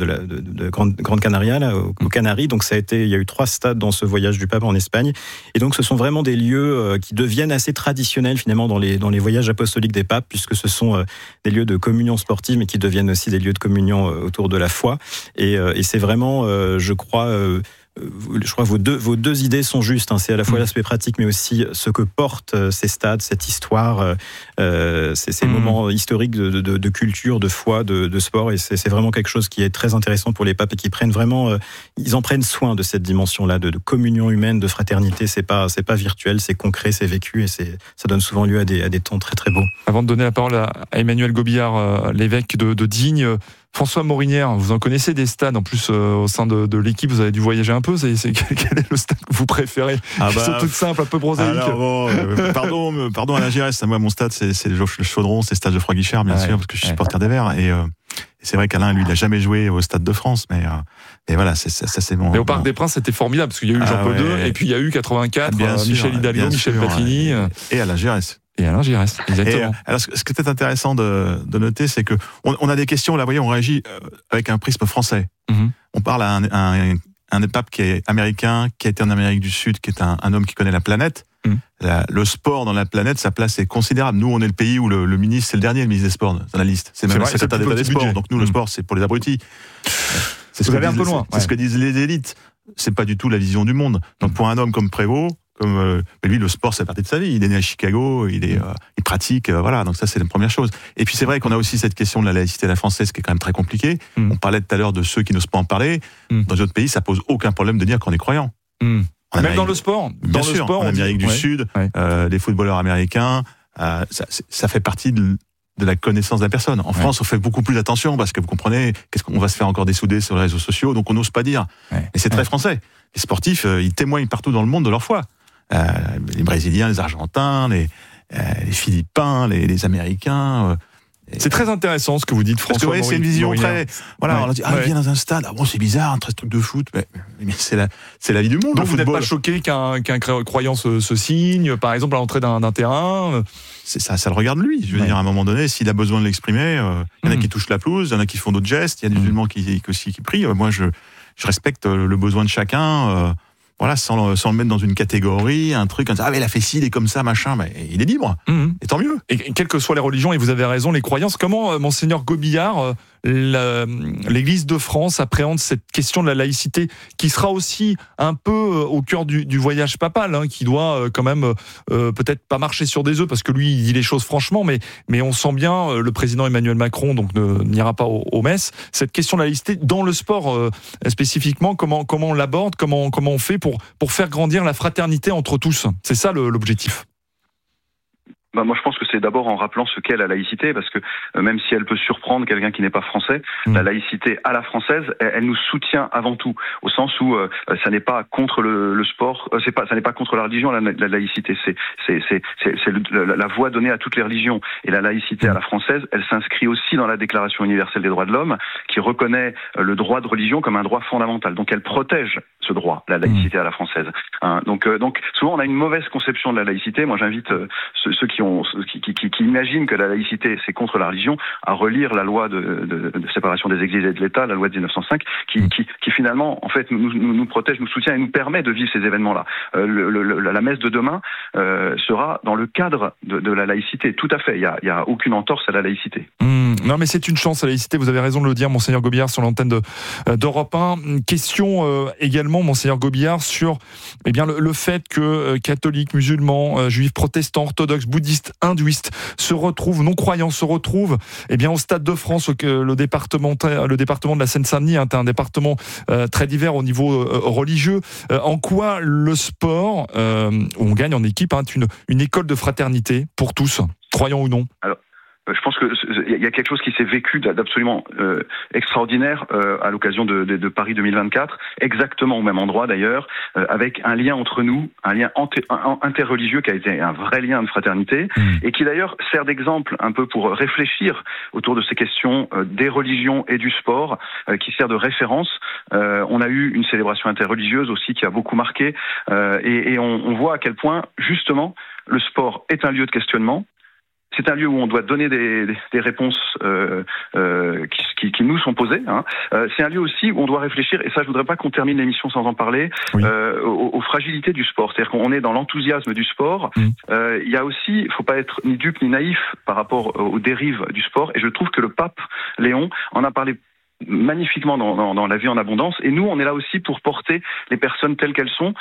de Grande Canaria, là, aux Canaries. Donc il y a eu 3 stades dans ce voyage du pape en Espagne. Et donc ce sont vraiment des lieux qui deviennent assez traditionnels finalement dans les voyages apostoliques des papes, puisque ce sont des lieux de communion sportive, mais qui deviennent aussi des lieux de communion autour de la foi. Et c'est vraiment, je crois, vos deux idées sont justes. C'est à la fois l'aspect pratique, mais aussi ce que portent ces stades, cette histoire, ces moments historiques de culture, de foi, de sport. Et c'est vraiment quelque chose qui est très intéressant pour les papes et qui ils en prennent soin de cette dimension-là, de communion humaine, de fraternité. C'est pas virtuel, c'est concret, c'est vécu et ça donne souvent lieu à des temps très très beaux. Avant de donner la parole à Emmanuel Gobillard, l'évêque de Digne, François Morinière, vous en connaissez des stades, en plus au sein de l'équipe, vous avez dû voyager un peu, quel est le stade que vous préférez? Ils sont toutes simples, un peu prosaïques. Pardon à la GRS, moi mon stade c'est le Chaudron, c'est le stade de Geoffroy-Guichard bien sûr, parce que je suis supporter des Verts, et c'est vrai qu'Alain, lui, il n'a jamais joué au Stade de France, mais voilà, ça c'est bon. Mais au Parc des Princes, c'était formidable, parce qu'il y a eu Jean-Paul II, et puis il y a eu 84, Michel Hidalgo, Michel Platini. Et Alain Giresse. Et Alain Giresse, exactement. Alors, ce qui est peut-être intéressant de noter, c'est que on a des questions, là, vous voyez, on réagit avec un prisme français. On parle à un pape qui est américain, qui a été en Amérique du Sud, qui est un homme qui connaît la planète. Le sport dans la planète, sa place est considérable. Nous, on est le pays où le ministre, c'est le dernier, le ministre des Sports dans la liste. C'est même le secrétaire d'État des Sports. Donc nous, le sport, c'est pour les abrutis. Vous allez un peu loin. C'est ce que disent les élites. C'est pas du tout la vision du monde. Donc pour un homme comme Prévost, lui, le sport, c'est partie de sa vie. Il est né à Chicago, il pratique, voilà. Donc ça, c'est la première chose. Et puis c'est vrai qu'on a aussi cette question de la laïcité à la française, qui est quand même très compliquée. On parlait tout à l'heure de ceux qui n'osent pas en parler. Dans d'autres pays, ça pose aucun problème de dire qu'on est croyant. Même dans le sport. Bien sûr, en Amérique du Sud, les footballeurs américains, ça fait partie de la connaissance de la personne. En France, on fait beaucoup plus attention parce que vous comprenez, qu'est-ce qu'on va se faire encore dessouder sur les réseaux sociaux, donc on n'ose pas dire. Et c'est très français. Les sportifs, ils témoignent partout dans le monde de leur foi. Les Brésiliens, les Argentins, les Philippins, les Américains. C'est très intéressant ce que vous dites, François. Parce que vous voyez, c'est une vision Morinien. très. Voilà, on a dit, il vient dans un stade, bon, c'est bizarre, un truc de foot, mais c'est la vie du monde. Donc vous n'êtes pas choqué qu'un croyant se signe, par exemple, à l'entrée d'un terrain? C'est ça le regarde lui. Je veux dire, à un moment donné, s'il a besoin de l'exprimer, il y en a qui touchent la pelouse, il y en a qui font d'autres gestes, il y a des musulmans qui prient. Moi, je respecte le besoin de chacun. Voilà, sans le mettre dans une catégorie, un truc, mais il a fait ci, il est comme ça, machin, mais il est libre. Et tant mieux. Et quelles que soient les religions, et vous avez raison, les croyances, comment, Monseigneur Gobillard, l'Église de France appréhende cette question de la laïcité, qui sera aussi un peu au cœur du voyage papal, qui doit quand même peut-être pas marcher sur des œufs, parce que lui, il dit les choses franchement, mais on sent bien, le président Emmanuel Macron donc n'ira pas aux messes. Cette question de la laïcité dans le sport spécifiquement, comment on l'aborde, comment on fait pour faire grandir la fraternité entre tous. C'est ça l'objectif. Moi, je pense que c'est d'abord en rappelant ce qu'est la laïcité, parce que même si elle peut surprendre quelqu'un qui n'est pas français, la laïcité à la française, elle nous soutient avant tout, au sens où ça n'est pas contre le sport, ça n'est pas contre la religion, la laïcité, c'est la voie donnée à toutes les religions. Et la laïcité à la française, elle s'inscrit aussi dans la Déclaration universelle des droits de l'homme, qui reconnaît le droit de religion comme un droit fondamental. Donc elle protège ce droit, la laïcité à la française. Donc souvent on a une mauvaise conception de la laïcité. Moi, j'invite ceux qui imaginent que la laïcité c'est contre la religion à relire la loi de séparation des églises et de l'État, la loi de 1905, qui finalement en fait nous protège, nous soutient et nous permet de vivre ces événements-là. La messe de demain sera dans le cadre de la laïcité. Tout à fait, il y a aucune entorse à la laïcité. Non, mais c'est une chance, la laïcité, vous avez raison de le dire, Monseigneur Gobillard, sur l'antenne d'Europe 1. Question également, Monseigneur Gobillard, sur le fait que catholiques, musulmans, juifs, protestants, orthodoxes, bouddhistes, hindouistes non-croyants se retrouvent au Stade de France, le département de la Seine-Saint-Denis est un département très divers au niveau religieux. En quoi le sport, où on gagne en équipe, est une école de fraternité pour tous, croyants ou non? Alors, je pense que il y a quelque chose qui s'est vécu d'absolument extraordinaire à l'occasion de Paris 2024, exactement au même endroit d'ailleurs, avec un lien entre nous, un lien interreligieux qui a été un vrai lien de fraternité et qui d'ailleurs sert d'exemple un peu pour réfléchir autour de ces questions des religions et du sport, qui sert de référence. On a eu une célébration interreligieuse aussi qui a beaucoup marqué et on voit à quel point justement le sport est un lieu de questionnement. C'est un lieu où on doit donner des réponses qui nous sont posées. C'est un lieu aussi où on doit réfléchir, et ça je voudrais pas qu'on termine l'émission sans en parler, aux fragilités du sport. C'est-à-dire qu'on est dans l'enthousiasme du sport. Il y a aussi, il faut pas être ni dupe ni naïf par rapport aux dérives du sport, et je trouve que le pape Léon en a parlé magnifiquement dans La vie en abondance, et nous on est là aussi pour porter les personnes telles qu'elles sont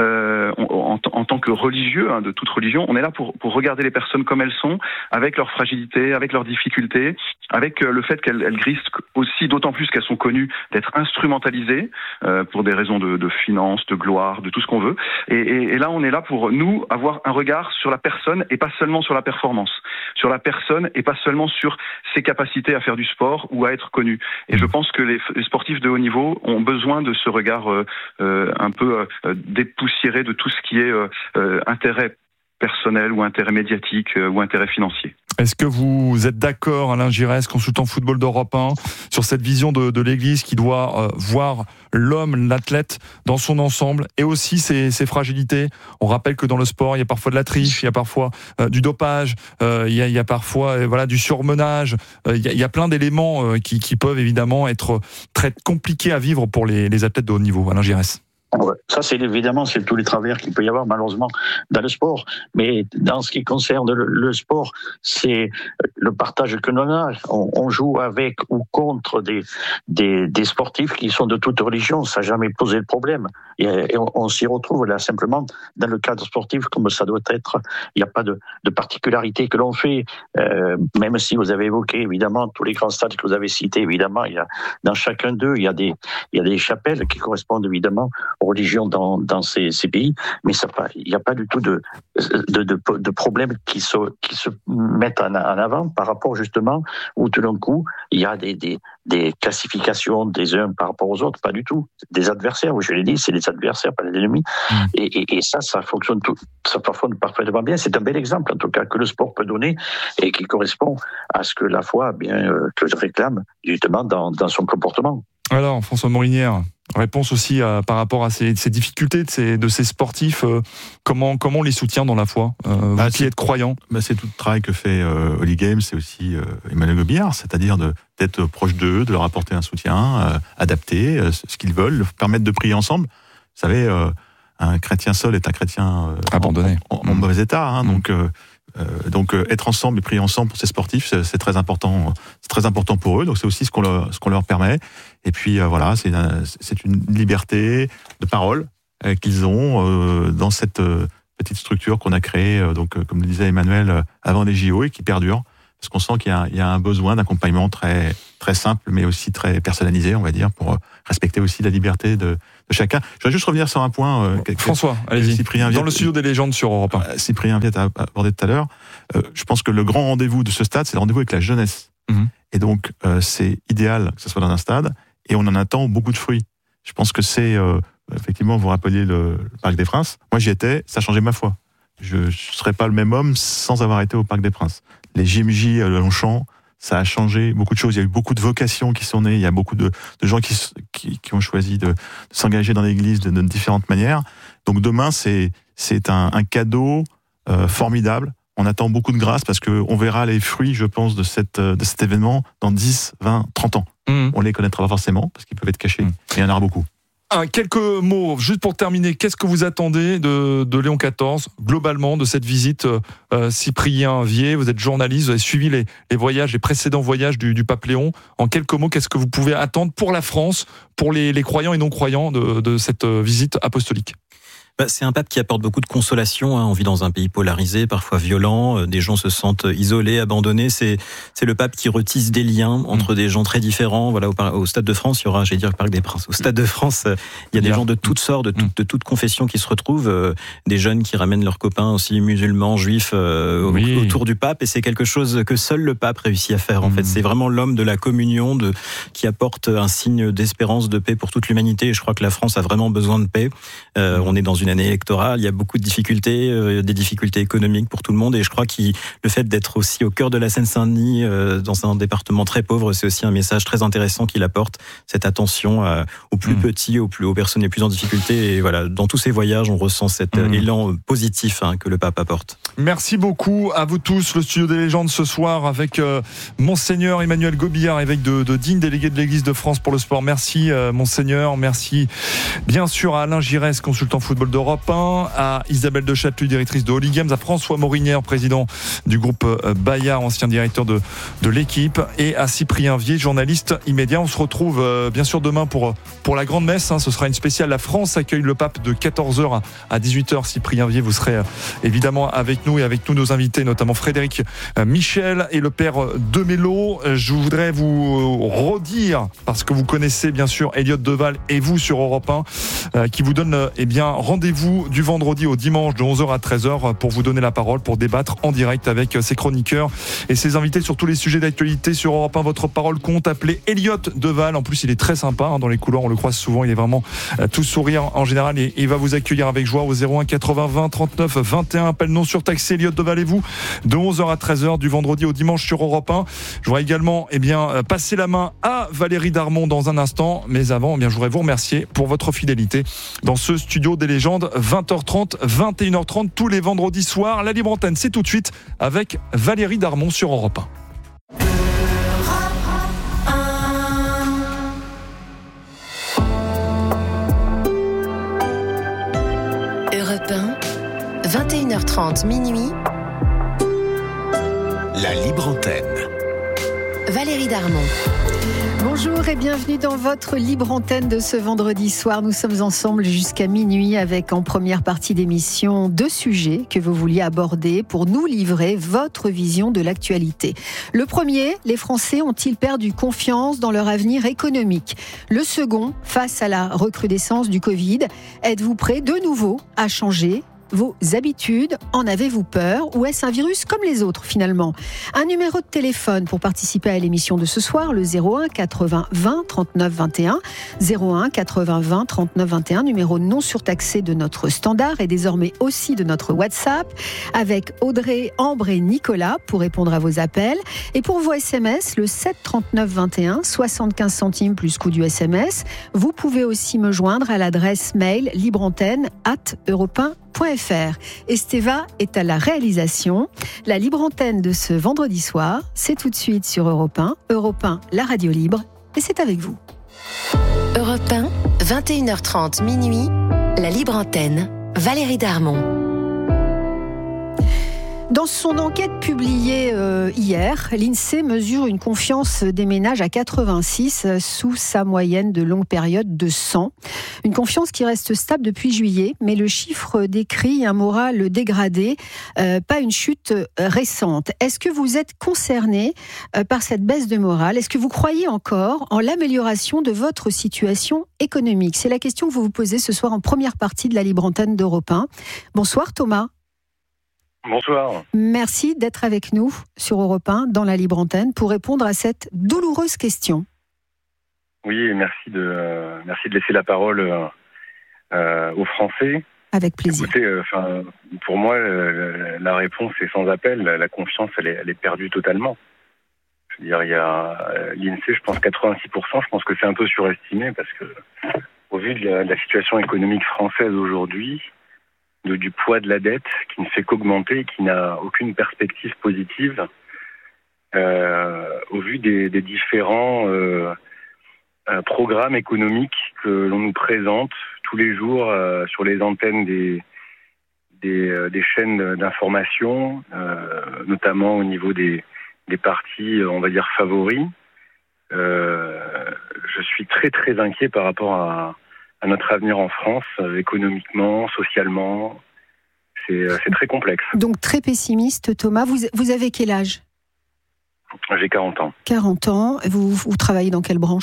en tant que religieux de toute religion. On est là pour regarder les personnes comme elles sont, avec leurs fragilités, avec leurs difficultés, avec le fait qu'elles risquent aussi, d'autant plus qu'elles sont connues, d'être instrumentalisées pour des raisons de finances, de gloire, de tout ce qu'on veut, et là on est là pour nous avoir un regard sur la personne et pas seulement sur la performance, sur la personne et pas seulement sur ses capacités à faire du sport ou à être connu. Et je pense que les sportifs de haut niveau ont besoin de ce regard un peu dépoussiéré de tout ce qui est intérêt personnel ou intérêt médiatique ou intérêt financier. Est-ce que vous êtes d'accord, Alain Giresse, consultant football d'Europe 1, sur cette vision de l'Église qui doit voir l'homme, l'athlète, dans son ensemble, et aussi ses fragilités? On rappelle que dans le sport, il y a parfois de la triche, il y a parfois du dopage, il y a parfois du surmenage, il y a plein d'éléments qui peuvent évidemment être très compliqués à vivre pour les athlètes de haut niveau. Alain Giresse. Ça, c'est tous les travers qu'il peut y avoir malheureusement dans le sport. Mais dans ce qui concerne le sport, c'est le partage que l'on a. On joue avec ou contre des sportifs qui sont de toute religion. Ça n'a jamais posé de problème. Et on s'y retrouve là simplement dans le cadre sportif comme ça doit être. Il n'y a pas de particularité que l'on fait. Même si vous avez évoqué évidemment tous les grands stades que vous avez cités, évidemment, dans chacun d'eux, il y a des chapelles qui correspondent évidemment religion dans ces pays, mais il n'y a pas du tout de problèmes qui se mettent en avant par rapport justement où tout d'un coup il y a des classifications des uns par rapport aux autres, pas du tout. Des adversaires, oui, je l'ai dit, c'est des adversaires, pas des ennemis. Et ça fonctionne parfaitement bien. C'est un bel exemple, en tout cas, que le sport peut donner et qui correspond à ce que la foi, que je réclame, justement, dans son comportement. Alors, François Morinière, réponse aussi par rapport à ces difficultés de ces sportifs, comment on les soutient dans la foi, vous qui êtes croyant? C'est tout le travail que fait Holy Games, c'est aussi Emmanuel Gobillard, c'est-à-dire d'être proche d'eux, de leur apporter un soutien, adapter ce qu'ils veulent, leur permettre de prier ensemble. Vous savez, un chrétien seul est un chrétien abandonné, en mauvais état, donc être ensemble et prier ensemble pour ces sportifs, c'est très important. C'est très important pour eux. Donc c'est aussi ce qu'on leur permet. Et puis voilà, c'est une liberté de parole qu'ils ont dans cette petite structure qu'on a créée. Donc comme le disait Emmanuel avant les JO et qui perdure, parce qu'on sent qu'il y a un besoin d'accompagnement très très simple, mais aussi très personnalisé, on va dire, pour respecter aussi la liberté de chacun. Je voudrais juste revenir sur un point. François, allez-y. Dans le studio des légendes sur Europe 1. Cyprien Viette a abordé tout à l'heure. Je pense que le grand rendez-vous de ce stade, c'est le rendez-vous avec la jeunesse. Et donc, c'est idéal que ce soit dans un stade, et on en attend beaucoup de fruits. Je pense que c'est, effectivement, vous rappeliez le Parc des Princes. Moi, j'y étais, ça a changé ma foi. Je ne serais pas le même homme sans avoir été au Parc des Princes. Les JMJ à Longchamp, ça a changé beaucoup de choses. Il y a eu beaucoup de vocations qui sont nées. Il y a beaucoup de gens qui ont choisi de s'engager dans l'Église de différentes manières. Donc demain, c'est un cadeau formidable. On attend beaucoup de grâce parce qu'on verra les fruits, je pense, de cet événement dans 10, 20, 30 ans. On les connaîtra pas forcément parce qu'ils peuvent être cachés. Mais il y en aura beaucoup. Quelques mots, juste pour terminer, qu'est-ce que vous attendez de Léon XIV, globalement, de cette visite Cyprien Viet? Vous êtes journaliste, vous avez suivi les précédents voyages du pape Léon. En quelques mots, qu'est-ce que vous pouvez attendre pour la France, pour les croyants et non-croyants de cette visite apostolique? C'est un pape qui apporte beaucoup de consolation. On vit dans un pays polarisé, parfois violent. Des gens se sentent isolés, abandonnés. C'est le pape qui retisse des liens entre des gens très différents. Voilà, au Stade de France, il y aura, j'allais dire le Parc des Princes. Au Stade de France, il y a des gens de toutes sortes, de toutes confessions qui se retrouvent. Des jeunes qui ramènent leurs copains aussi musulmans, juifs, autour du pape. Et c'est quelque chose que seul le pape réussit à faire. En fait, c'est vraiment l'homme de la communion, qui apporte un signe d'espérance, de paix pour toute l'humanité. Et je crois que la France a vraiment besoin de paix. On est dans une année électorale, il y a beaucoup de difficultés, des difficultés économiques pour tout le monde, et je crois que le fait d'être aussi au cœur de la Seine-Saint-Denis, dans un département très pauvre, c'est aussi un message très intéressant qu'il apporte, cette attention aux plus petits, aux personnes les plus en difficulté, et voilà, dans tous ces voyages, on ressent cet élan positif que le pape apporte. Merci beaucoup à vous tous. Le studio des légendes ce soir avec Monseigneur Emmanuel Gobillard, évêque de Digne, délégué de l'Église de France pour le sport. Merci Monseigneur, merci bien sûr à Alain Giresse, consultant football d'Europe 1, à Isabelle de Châteluy, directrice de Holy Games, à François Morinière, président du groupe Bayard, ancien directeur de l'équipe, et à Cyprien Viet, journaliste immédiat. On se retrouve bien sûr demain pour la grande messe. Ce sera une spéciale. La France accueille le pape de 14h à 18h. Cyprien Viet, vous serez évidemment avec nous et avec tous nos invités, notamment Frédéric Michel et le père Demello. Je voudrais vous redire, parce que vous connaissez bien sûr Elliot Deval et vous sur Europe 1, qui vous donne rendez-vous du vendredi au dimanche de 11h à 13h pour vous donner la parole, pour débattre en direct avec ses chroniqueurs et ses invités sur tous les sujets d'actualité sur Europe 1. Votre parole compte. Appelez Elliot Deval. En plus, il est très sympa dans les couloirs, on le croise souvent. Il est vraiment tout sourire en général et il va vous accueillir avec joie au 01 80 20 39 21. Appel non surtaxé. Elliot Deval et vous, de 11h à 13h du vendredi au dimanche sur Europe 1. Je voudrais également passer la main à Valérie Darmon dans un instant, mais avant, je voudrais vous remercier pour votre fidélité dans ce studio des légendes. 20h30, 21h30 tous les vendredis soirs. La libre antenne, c'est tout de suite avec Valérie Darmon sur Europe 1. Europe 1, 21h30 minuit. La libre antenne. Valérie Darmon. Bonjour et bienvenue dans votre libre antenne de ce vendredi soir. Nous sommes ensemble jusqu'à minuit avec en première partie d'émission 2 sujets que vous vouliez aborder pour nous livrer votre vision de l'actualité. Le premier, les Français ont-ils perdu confiance dans leur avenir économique ? Le second, face à la recrudescence du Covid, êtes-vous prêts de nouveau à changer vos habitudes? En avez-vous peur? Ou est-ce un virus comme les autres finalement? Un numéro de téléphone pour participer à l'émission de ce soir, le 01 80 20 39 21. 01 80 20 39 21, numéro non surtaxé de notre standard et désormais aussi de notre WhatsApp, avec Audrey, Ambre et Nicolas pour répondre à vos appels. Et pour vos SMS, le 7 39 21, 75 centimes plus coût du SMS. Vous pouvez aussi me joindre à l'adresse mail libreantenne@europe1.fr. Esteva est à la réalisation. La libre antenne de ce vendredi soir, c'est tout de suite sur Europe 1. Europe 1, la radio libre, et c'est avec vous. Europe 1, 21h30 minuit, la libre antenne, Valérie Darmon. Dans son enquête publiée hier, l'INSEE mesure une confiance des ménages à 86 sous sa moyenne de longue période de 100. Une confiance qui reste stable depuis juillet, mais le chiffre décrit un moral dégradé, pas une chute récente. Est-ce que vous êtes concerné par cette baisse de morale ? Est-ce que vous croyez encore en l'amélioration de votre situation économique ? C'est la question que vous vous posez ce soir en première partie de la libre antenne d'Europe 1. Bonsoir Thomas. Bonsoir. Merci d'être avec nous sur Europe 1 dans la libre antenne pour répondre à cette douloureuse question. Oui, merci de laisser la parole aux Français. Avec plaisir. Écoutez, pour moi, la réponse est sans appel. La confiance, elle est perdue totalement. Je veux dire, il y a l'INSEE, je pense 86%. Je pense que c'est un peu surestimé parce que, au vu de la situation économique française aujourd'hui, du poids de la dette qui ne fait qu'augmenter, qui n'a aucune perspective positive, au vu des différents programmes économiques que l'on nous présente tous les jours sur les antennes des chaînes d'information, notamment au niveau des partis, on va dire, favoris. Je suis très très inquiet par rapport à notre avenir en France, économiquement, socialement. C'est très complexe. Donc très pessimiste, Thomas. Vous avez quel âge ? J'ai 40 ans. 40 ans. Vous travaillez dans quelle branche ?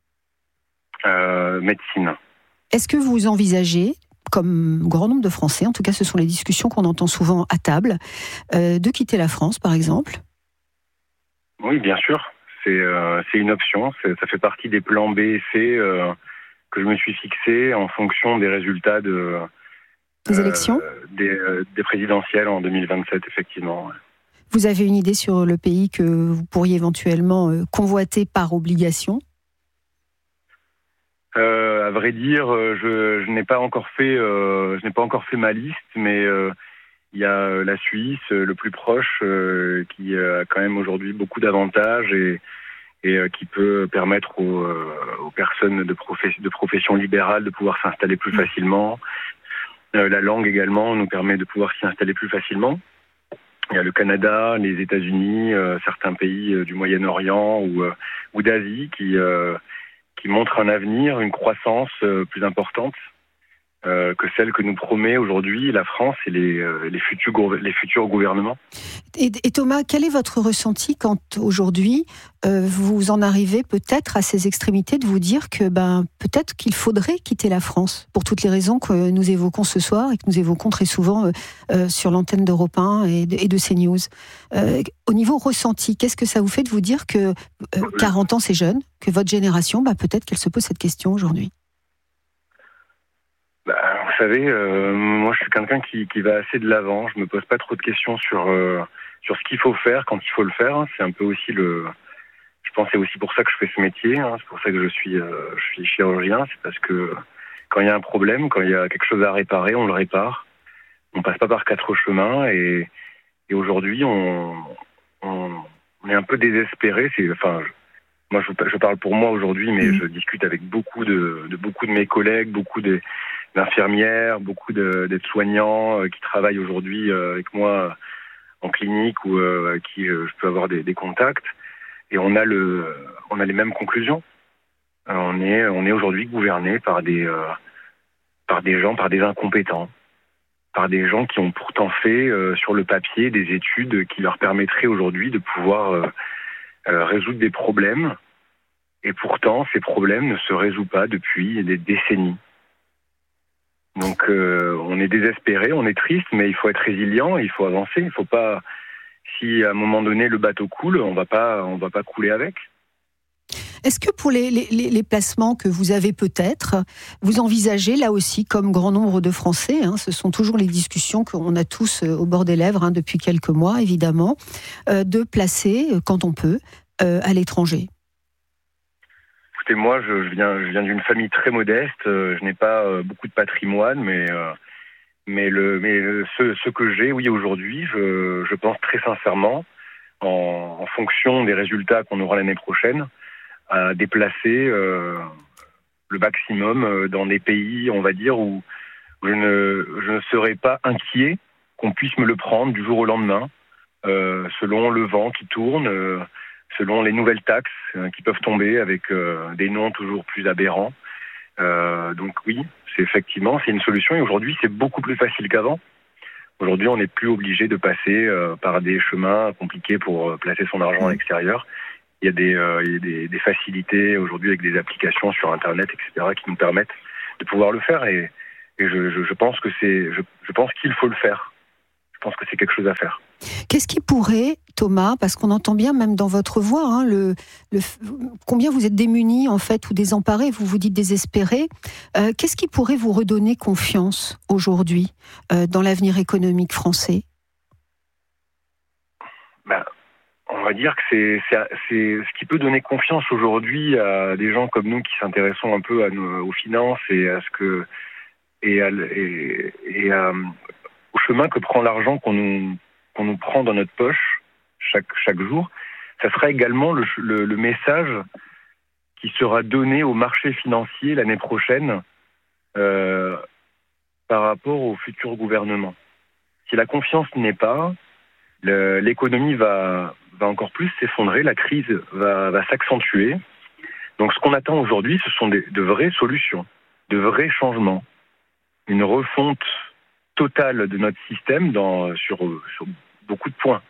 Médecine. Est-ce que vous envisagez, comme grand nombre de Français, en tout cas ce sont les discussions qu'on entend souvent à table, de quitter la France, par exemple ? Oui, bien sûr. C'est une option. Ça fait partie des plans B et C que je me suis fixé en fonction des résultats des élections, des présidentielles en 2027, effectivement. Vous avez une idée sur le pays que vous pourriez éventuellement convoiter par obligation ? À vrai dire, je n'ai pas encore fait ma liste, mais il y a la Suisse, le plus proche, qui a quand même aujourd'hui beaucoup d'avantages et qui peut permettre aux personnes de profession libérale de pouvoir s'installer plus facilement. La langue également nous permet de pouvoir s'y installer plus facilement. Il y a le Canada, les États-Unis, certains pays du Moyen-Orient ou d'Asie qui montrent un avenir, une croissance plus importante que celle que nous promet aujourd'hui la France et les futurs gouvernements. Et Thomas, quel est votre ressenti quand aujourd'hui vous en arrivez peut-être à ces extrémités de vous dire que peut-être qu'il faudrait quitter la France pour toutes les raisons que nous évoquons ce soir et que nous évoquons très souvent sur l'antenne d'Europe 1 et de CNews. Au niveau ressenti, qu'est-ce que ça vous fait de vous dire que 40 ans c'est jeune, que votre génération, peut-être qu'elle se pose cette question aujourd'hui? Vous savez, moi je suis quelqu'un qui va assez de l'avant. Je me pose pas trop de questions sur ce qu'il faut faire quand il faut le faire. C'est un peu aussi je pense que c'est aussi pour ça que je fais ce métier. C'est pour ça que je suis chirurgien. C'est parce que quand il y a un problème, quand il y a quelque chose à réparer, on le répare. On passe pas par 4 chemins et aujourd'hui on est un peu désespéré. Moi je parle pour moi aujourd'hui, mais je discute avec beaucoup de mes collègues, beaucoup d'infirmières, beaucoup d'aides-soignants qui travaillent aujourd'hui avec moi en clinique ou avec qui je peux avoir des contacts. et on a les mêmes conclusions. On est aujourd'hui gouverné par des gens, par des incompétents, par des gens qui ont pourtant fait sur le papier des études qui leur permettraient aujourd'hui de pouvoir résoudre des problèmes. Et pourtant, ces problèmes ne se résolvent pas depuis des décennies. Donc, on est désespéré, on est triste, mais il faut être résilient, il faut avancer. Il faut pas, si à un moment donné le bateau coule, on va pas couler avec. Est-ce que pour les placements que vous avez peut-être, vous envisagez là aussi, comme grand nombre de Français, ce sont toujours les discussions qu'on a tous au bord des lèvres depuis quelques mois, évidemment, de placer, quand on peut, à l'étranger? Écoutez, moi, je viens d'une famille très modeste. Je n'ai pas beaucoup de patrimoine, mais ce que j'ai, oui, aujourd'hui, je pense très sincèrement, en fonction des résultats qu'on aura l'année prochaine, à déplacer le maximum dans des pays, on va dire, où je ne serais pas inquiet qu'on puisse me le prendre du jour au lendemain, selon le vent qui tourne, selon les nouvelles taxes qui peuvent tomber avec des noms toujours plus aberrants. Donc oui, c'est une solution, et aujourd'hui c'est beaucoup plus facile qu'avant. Aujourd'hui, on n'est plus obligé de passer par des chemins compliqués pour placer son argent à l'extérieur. Il y a des facilités aujourd'hui avec des applications sur Internet, etc., qui nous permettent de pouvoir le faire. Et je pense que je pense qu'il faut le faire. Je pense que c'est quelque chose à faire. Qu'est-ce qui pourrait, Thomas, parce qu'on entend bien même dans votre voix, combien vous êtes démunis en fait ou désemparés, vous vous dites désespérés. Qu'est-ce qui pourrait vous redonner confiance aujourd'hui dans l'avenir économique français? On va dire que c'est ce qui peut donner confiance aujourd'hui à des gens comme nous qui s'intéressons un peu aux finances et à au chemin que prend l'argent qu'on nous prend dans notre poche chaque jour. Ça sera également le message qui sera donné au marché financier l'année prochaine par rapport au futur gouvernement. Si la confiance n'y est pas, l'économie va encore plus s'effondrer, la crise va s'accentuer. Donc ce qu'on attend aujourd'hui, ce sont de vraies solutions, de vrais changements, une refonte totale de notre système sur beaucoup de points.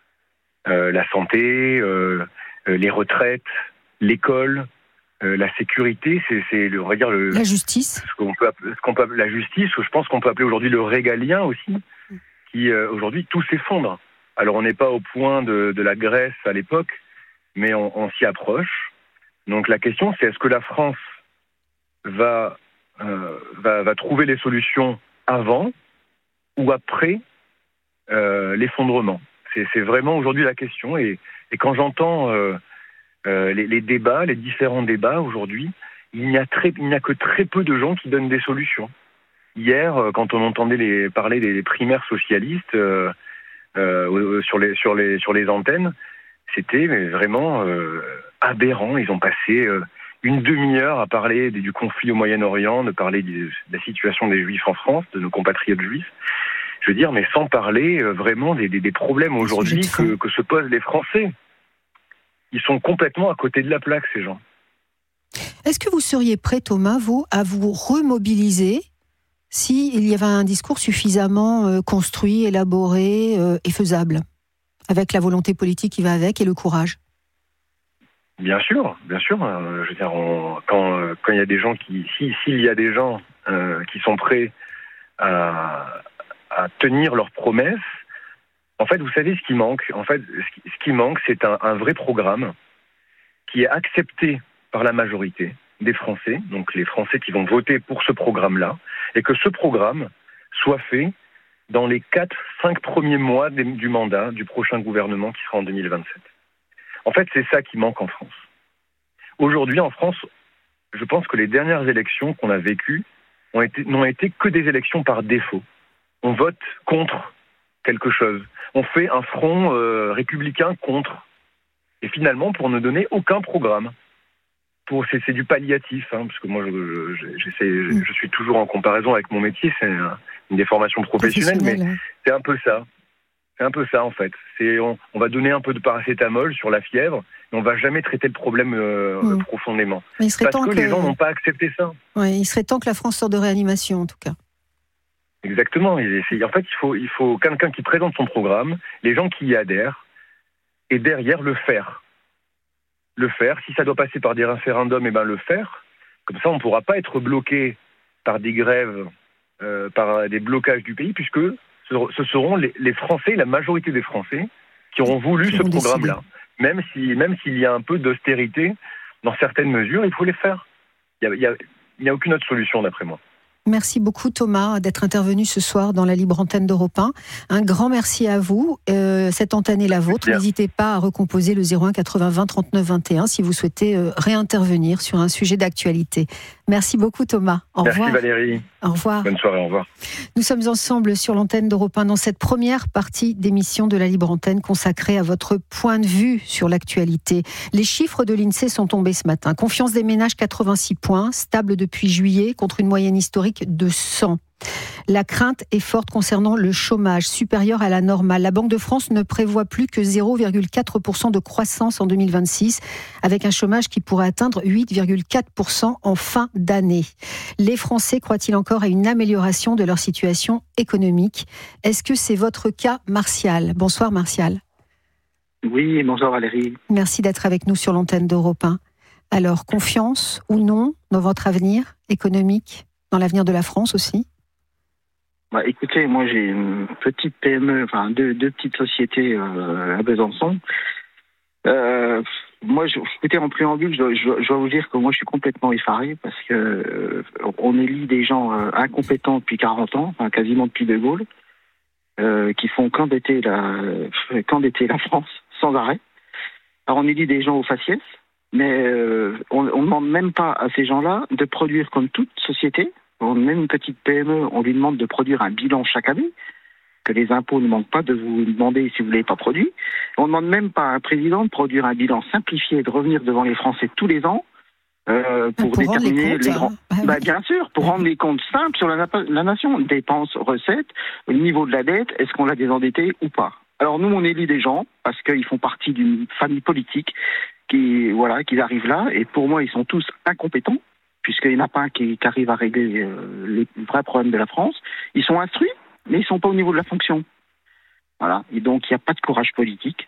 La santé, les retraites, l'école, la sécurité, on va dire la justice. La justice, je pense qu'on peut appeler aujourd'hui le régalien aussi, qui aujourd'hui tout s'effondre. Alors on n'est pas au point de la Grèce à l'époque, mais on s'y approche. Donc la question, c'est est-ce que la France va trouver les solutions avant ou après l'effondrement? C'est vraiment aujourd'hui la question. Et quand j'entends les débats, les différents débats aujourd'hui, il n'y a que très peu de gens qui donnent des solutions. Hier, quand on entendait parler des primaires socialistes sur les antennes, c'était vraiment aberrant. Ils ont passé une demi-heure à parler du conflit au Moyen-Orient, de parler de la situation des Juifs en France, de nos compatriotes juifs. Je veux dire, mais sans parler vraiment des problèmes aujourd'hui que se posent les Français. Ils sont complètement à côté de la plaque, ces gens. Est-ce que vous seriez prêt, Thomas, à vous remobiliser s'il y avait un discours suffisamment construit, élaboré et faisable, avec la volonté politique qui va avec et le courage? Bien sûr. Je veux dire, quand il y a des gens s'il y a des gens qui sont prêts à tenir leurs promesses, en fait, vous savez ce qui manque. En fait, ce qui manque, c'est un vrai programme qui est accepté par la majorité des Français, donc les Français qui vont voter pour ce programme-là, et que ce programme soit fait dans les 4-5 premiers mois du mandat du prochain gouvernement qui sera en 2027. En fait, c'est ça qui manque en France. Aujourd'hui, en France, je pense que les dernières élections qu'on a vécues n'ont été que des élections par défaut. On vote contre quelque chose. On fait un front républicain contre. Et finalement, pour ne donner aucun programme. C'est du palliatif, parce que moi, je suis toujours en comparaison avec mon métier, c'est une des formations professionnelles, mais c'est un peu ça. C'est un peu ça, en fait. On va donner un peu de paracétamol sur la fièvre, mais on va jamais traiter le problème profondément. Parce que les gens n'ont pas accepté ça. Ouais, il serait temps que la France sorte de réanimation, en tout cas. Exactement. En fait, il faut quelqu'un qui présente son programme, les gens qui y adhèrent, et derrière, le faire. Le faire. Si ça doit passer par des référendums, le faire. Comme ça, on ne pourra pas être bloqué par des grèves, par des blocages du pays, puisque ce seront les Français, la majorité des Français, qui auront voulu ce programme-là. Même s'il y a un peu d'austérité dans certaines mesures, il faut les faire. Il n'y a aucune autre solution, d'après moi. Merci beaucoup Thomas d'être intervenu ce soir dans la libre antenne d'Europe 1. Un grand merci à vous. Cette antenne est la vôtre. N'hésitez pas à recomposer le 01 80 20 39 21 si vous souhaitez réintervenir sur un sujet d'actualité. Merci beaucoup Thomas. Au revoir. Merci Valérie. Au revoir. Bonne soirée, au revoir. Nous sommes ensemble sur l'antenne d'Europe 1 dans cette première partie d'émission de la libre antenne consacrée à votre point de vue sur l'actualité. Les chiffres de l'INSEE sont tombés ce matin. Confiance des ménages 86 points, stable depuis juillet contre une moyenne historique de 100. La crainte est forte concernant le chômage, supérieur à la normale. La Banque de France ne prévoit plus que 0,4% de croissance en 2026, avec un chômage qui pourrait atteindre 8,4% en fin d'année. Les Français croient-ils encore à une amélioration de leur situation économique ? Est-ce que c'est votre cas, Martial ? Bonsoir Martial. Oui, bonsoir Valérie. Merci d'être avec nous sur l'antenne d'Europe 1. Alors, confiance ou non dans votre avenir économique ? Dans l'avenir de la France aussi ? Écoutez, moi j'ai une petite PME, deux petites sociétés à Besançon. Écoutez, en préambule, je dois vous dire que moi je suis complètement effaré parce que on élit des gens incompétents depuis 40 ans, quasiment depuis De Gaulle, qui font qu'endetter la France sans arrêt. Alors on élit des gens au faciès, mais on ne demande même pas à ces gens-là de produire comme toute société. Même une petite PME, on lui demande de produire un bilan chaque année, que les impôts ne manquent pas de vous demander si vous ne l'avez pas produit. On ne demande même pas à un président de produire un bilan simplifié et de revenir devant les Français tous les ans pour déterminer les grands... Bien sûr, pour rendre les comptes simples sur la nation. Dépenses, recettes, le niveau de la dette, est-ce qu'on l'a désendetté ou pas ? Alors nous, on élit des gens parce qu'ils font partie d'une famille politique qui arrivent là, et pour moi, ils sont tous incompétents, puisqu'il n'y en a pas un qui arrive à régler les vrais problèmes de la France. Ils sont instruits, mais ils ne sont pas au niveau de la fonction. Voilà. Et donc, il n'y a pas de courage politique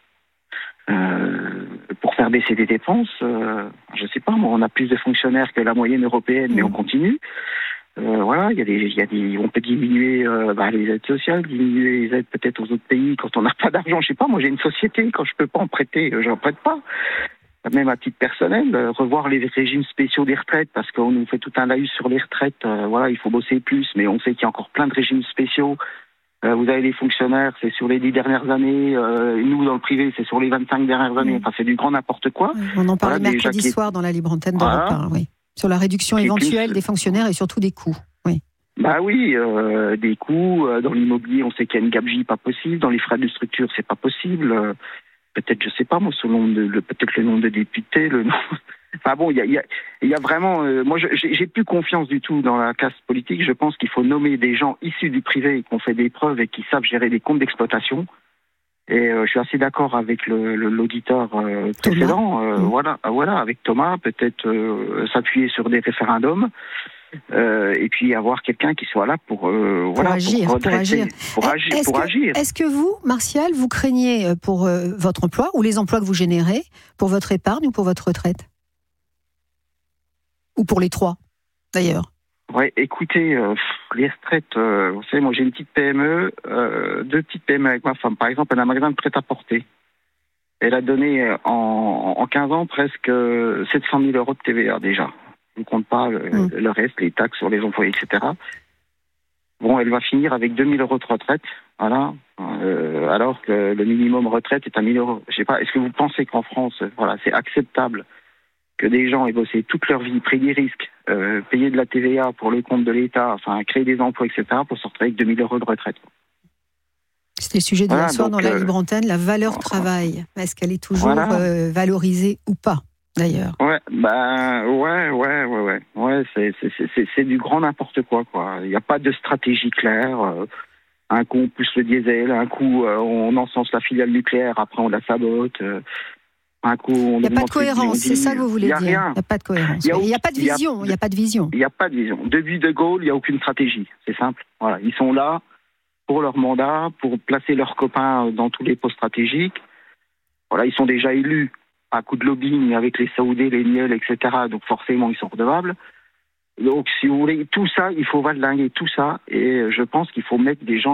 pour faire baisser des dépenses. Je ne sais pas, moi, on a plus de fonctionnaires que la moyenne européenne, mais on continue. On peut diminuer les aides sociales, diminuer les aides peut-être aux autres pays quand on n'a pas d'argent. Je ne sais pas, moi, j'ai une société, quand je ne peux pas en prêter, je n'en prête pas. Même à titre personnel, revoir les régimes spéciaux des retraites, parce qu'on nous fait tout un laïus sur les retraites. Il faut bosser plus, mais on sait qu'il y a encore plein de régimes spéciaux. Vous avez les fonctionnaires, c'est sur les 10 dernières années. Nous, dans le privé, c'est sur les 25 dernières années. Enfin, c'est du grand n'importe quoi. On en parlait mercredi soir dans la libre antenne d'Europe 1, sur la réduction éventuelle des fonctionnaires et surtout des coûts. Des coûts. Dans l'immobilier, on sait qu'il y a une gabegie pas possible. Dans les frais de structure, c'est pas possible. Peut-être, je sais pas, moi, peut-être le nombre de députés, le nombre... il y a vraiment... moi, j'ai plus confiance du tout dans la caste politique. Je pense qu'il faut nommer des gens issus du privé qui ont fait des preuves et qui savent gérer des comptes d'exploitation. Et je suis assez d'accord avec l'auditeur précédent. Avec Thomas, peut-être s'appuyer sur des référendums. Et puis avoir quelqu'un qui soit là pour agir. Est-ce que vous, Martial, vous craignez pour votre emploi ou les emplois que vous générez, pour votre épargne ou pour votre retraite ? Ou pour les trois, d'ailleurs ? Ouais, écoutez, les retraites, vous savez, moi j'ai une petite PME, deux petites PME avec ma femme. Par exemple, elle a un magasin de prêt-à-porter. Elle a donné en 15 ans presque 700 000 euros de TVA déjà. On ne compte pas le reste, les taxes sur les employés, etc. Bon, elle va finir avec 2 000 euros de retraite, voilà. Alors que le minimum retraite est à 1 000 euros. Je sais pas, est-ce que vous pensez qu'en France, c'est acceptable que des gens aient bossé toute leur vie, pris des risques, payer de la TVA pour le compte de l'État, créer des emplois, etc., pour sortir avec 2 000 euros de retraite. C'était le sujet de la soirée dans la libre antenne, la valeur travail. Est-ce qu'elle est toujours valorisée ou pas, d'ailleurs ? C'est du grand n'importe quoi. Il n'y a pas de stratégie claire. Un coup, on pousse le diesel, un coup, on encense la filiale nucléaire, après on la sabote. Un coup, on il n'y a pas de cohérence, c'est ça que vous voulez dire. Il n'y a pas de cohérence. Il n'y a pas de vision. Il n'y a pas de vision. Il n'y a pas de vision. Depuis De Gaulle, il n'y a aucune stratégie. C'est simple. Voilà. Ils sont là pour leur mandat, pour placer leurs copains dans tous les postes stratégiques. Voilà, ils sont déjà élus à coup de lobbying avec les Saoudis, les Niels, etc. Donc forcément, ils sont redevables. Donc, si vous voulez, tout ça, il faut valdinguer tout ça. Et je pense qu'il faut mettre des gens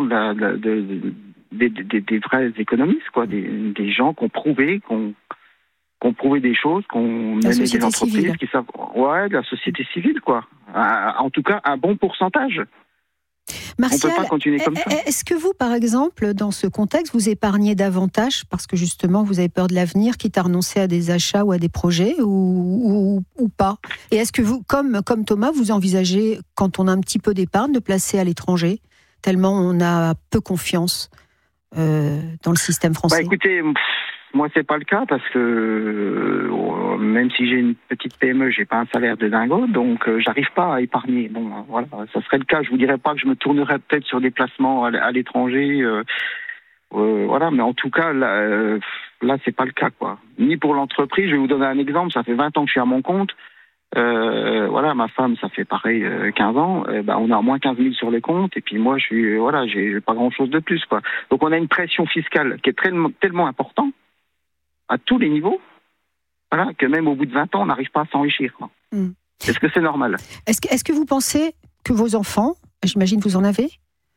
des vrais économistes, quoi, des gens qui ont prouvé, qui ont prouvé des choses, qui ont mené des entreprises, qui savent, ouais, de la société civile, quoi. En tout cas, un bon pourcentage. Martial, on peut pas continuer comme ça. Est-ce que vous, par exemple, dans ce contexte, vous épargnez davantage parce que justement vous avez peur de l'avenir, quitte à renoncer à des achats ou à des projets ou pas? Et est-ce que vous, comme Thomas, vous envisagez, quand on a un petit peu d'épargne, de placer à l'étranger, tellement on a peu confiance dans le système français? Écoutez, moi c'est pas le cas parce que même si j'ai une petite PME, j'ai pas un salaire de dingo, donc j'arrive pas à épargner. Bon, voilà, ça serait le cas. Je vous dirais pas que je me tournerais peut-être sur des placements à l'étranger, voilà, mais en tout cas là c'est pas le cas, quoi. Ni pour l'entreprise. Je vais vous donner un exemple. Ça fait 20 ans que je suis à mon compte. Voilà, ma femme, ça fait pareil 15 ans. On a au moins 15 000 sur les comptes, et puis moi, j'ai pas grand-chose de plus, quoi. Donc on a une pression fiscale qui est tellement importante à tous les niveaux, voilà, que même au bout de 20 ans, on n'arrive pas à s'enrichir. Est-ce que c'est normal? Est-ce que vous pensez que vos enfants, j'imagine que vous en avez,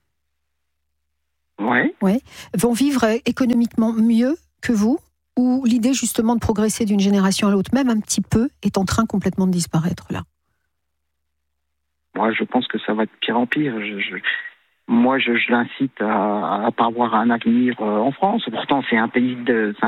ouais, vont vivre économiquement mieux que vous, ou l'idée justement de progresser d'une génération à l'autre, même un petit peu, est en train complètement de disparaître là? Moi, je pense que ça va de pire en pire. Moi, je l'incite à pas avoir un avenir en France. Pourtant, c'est un pays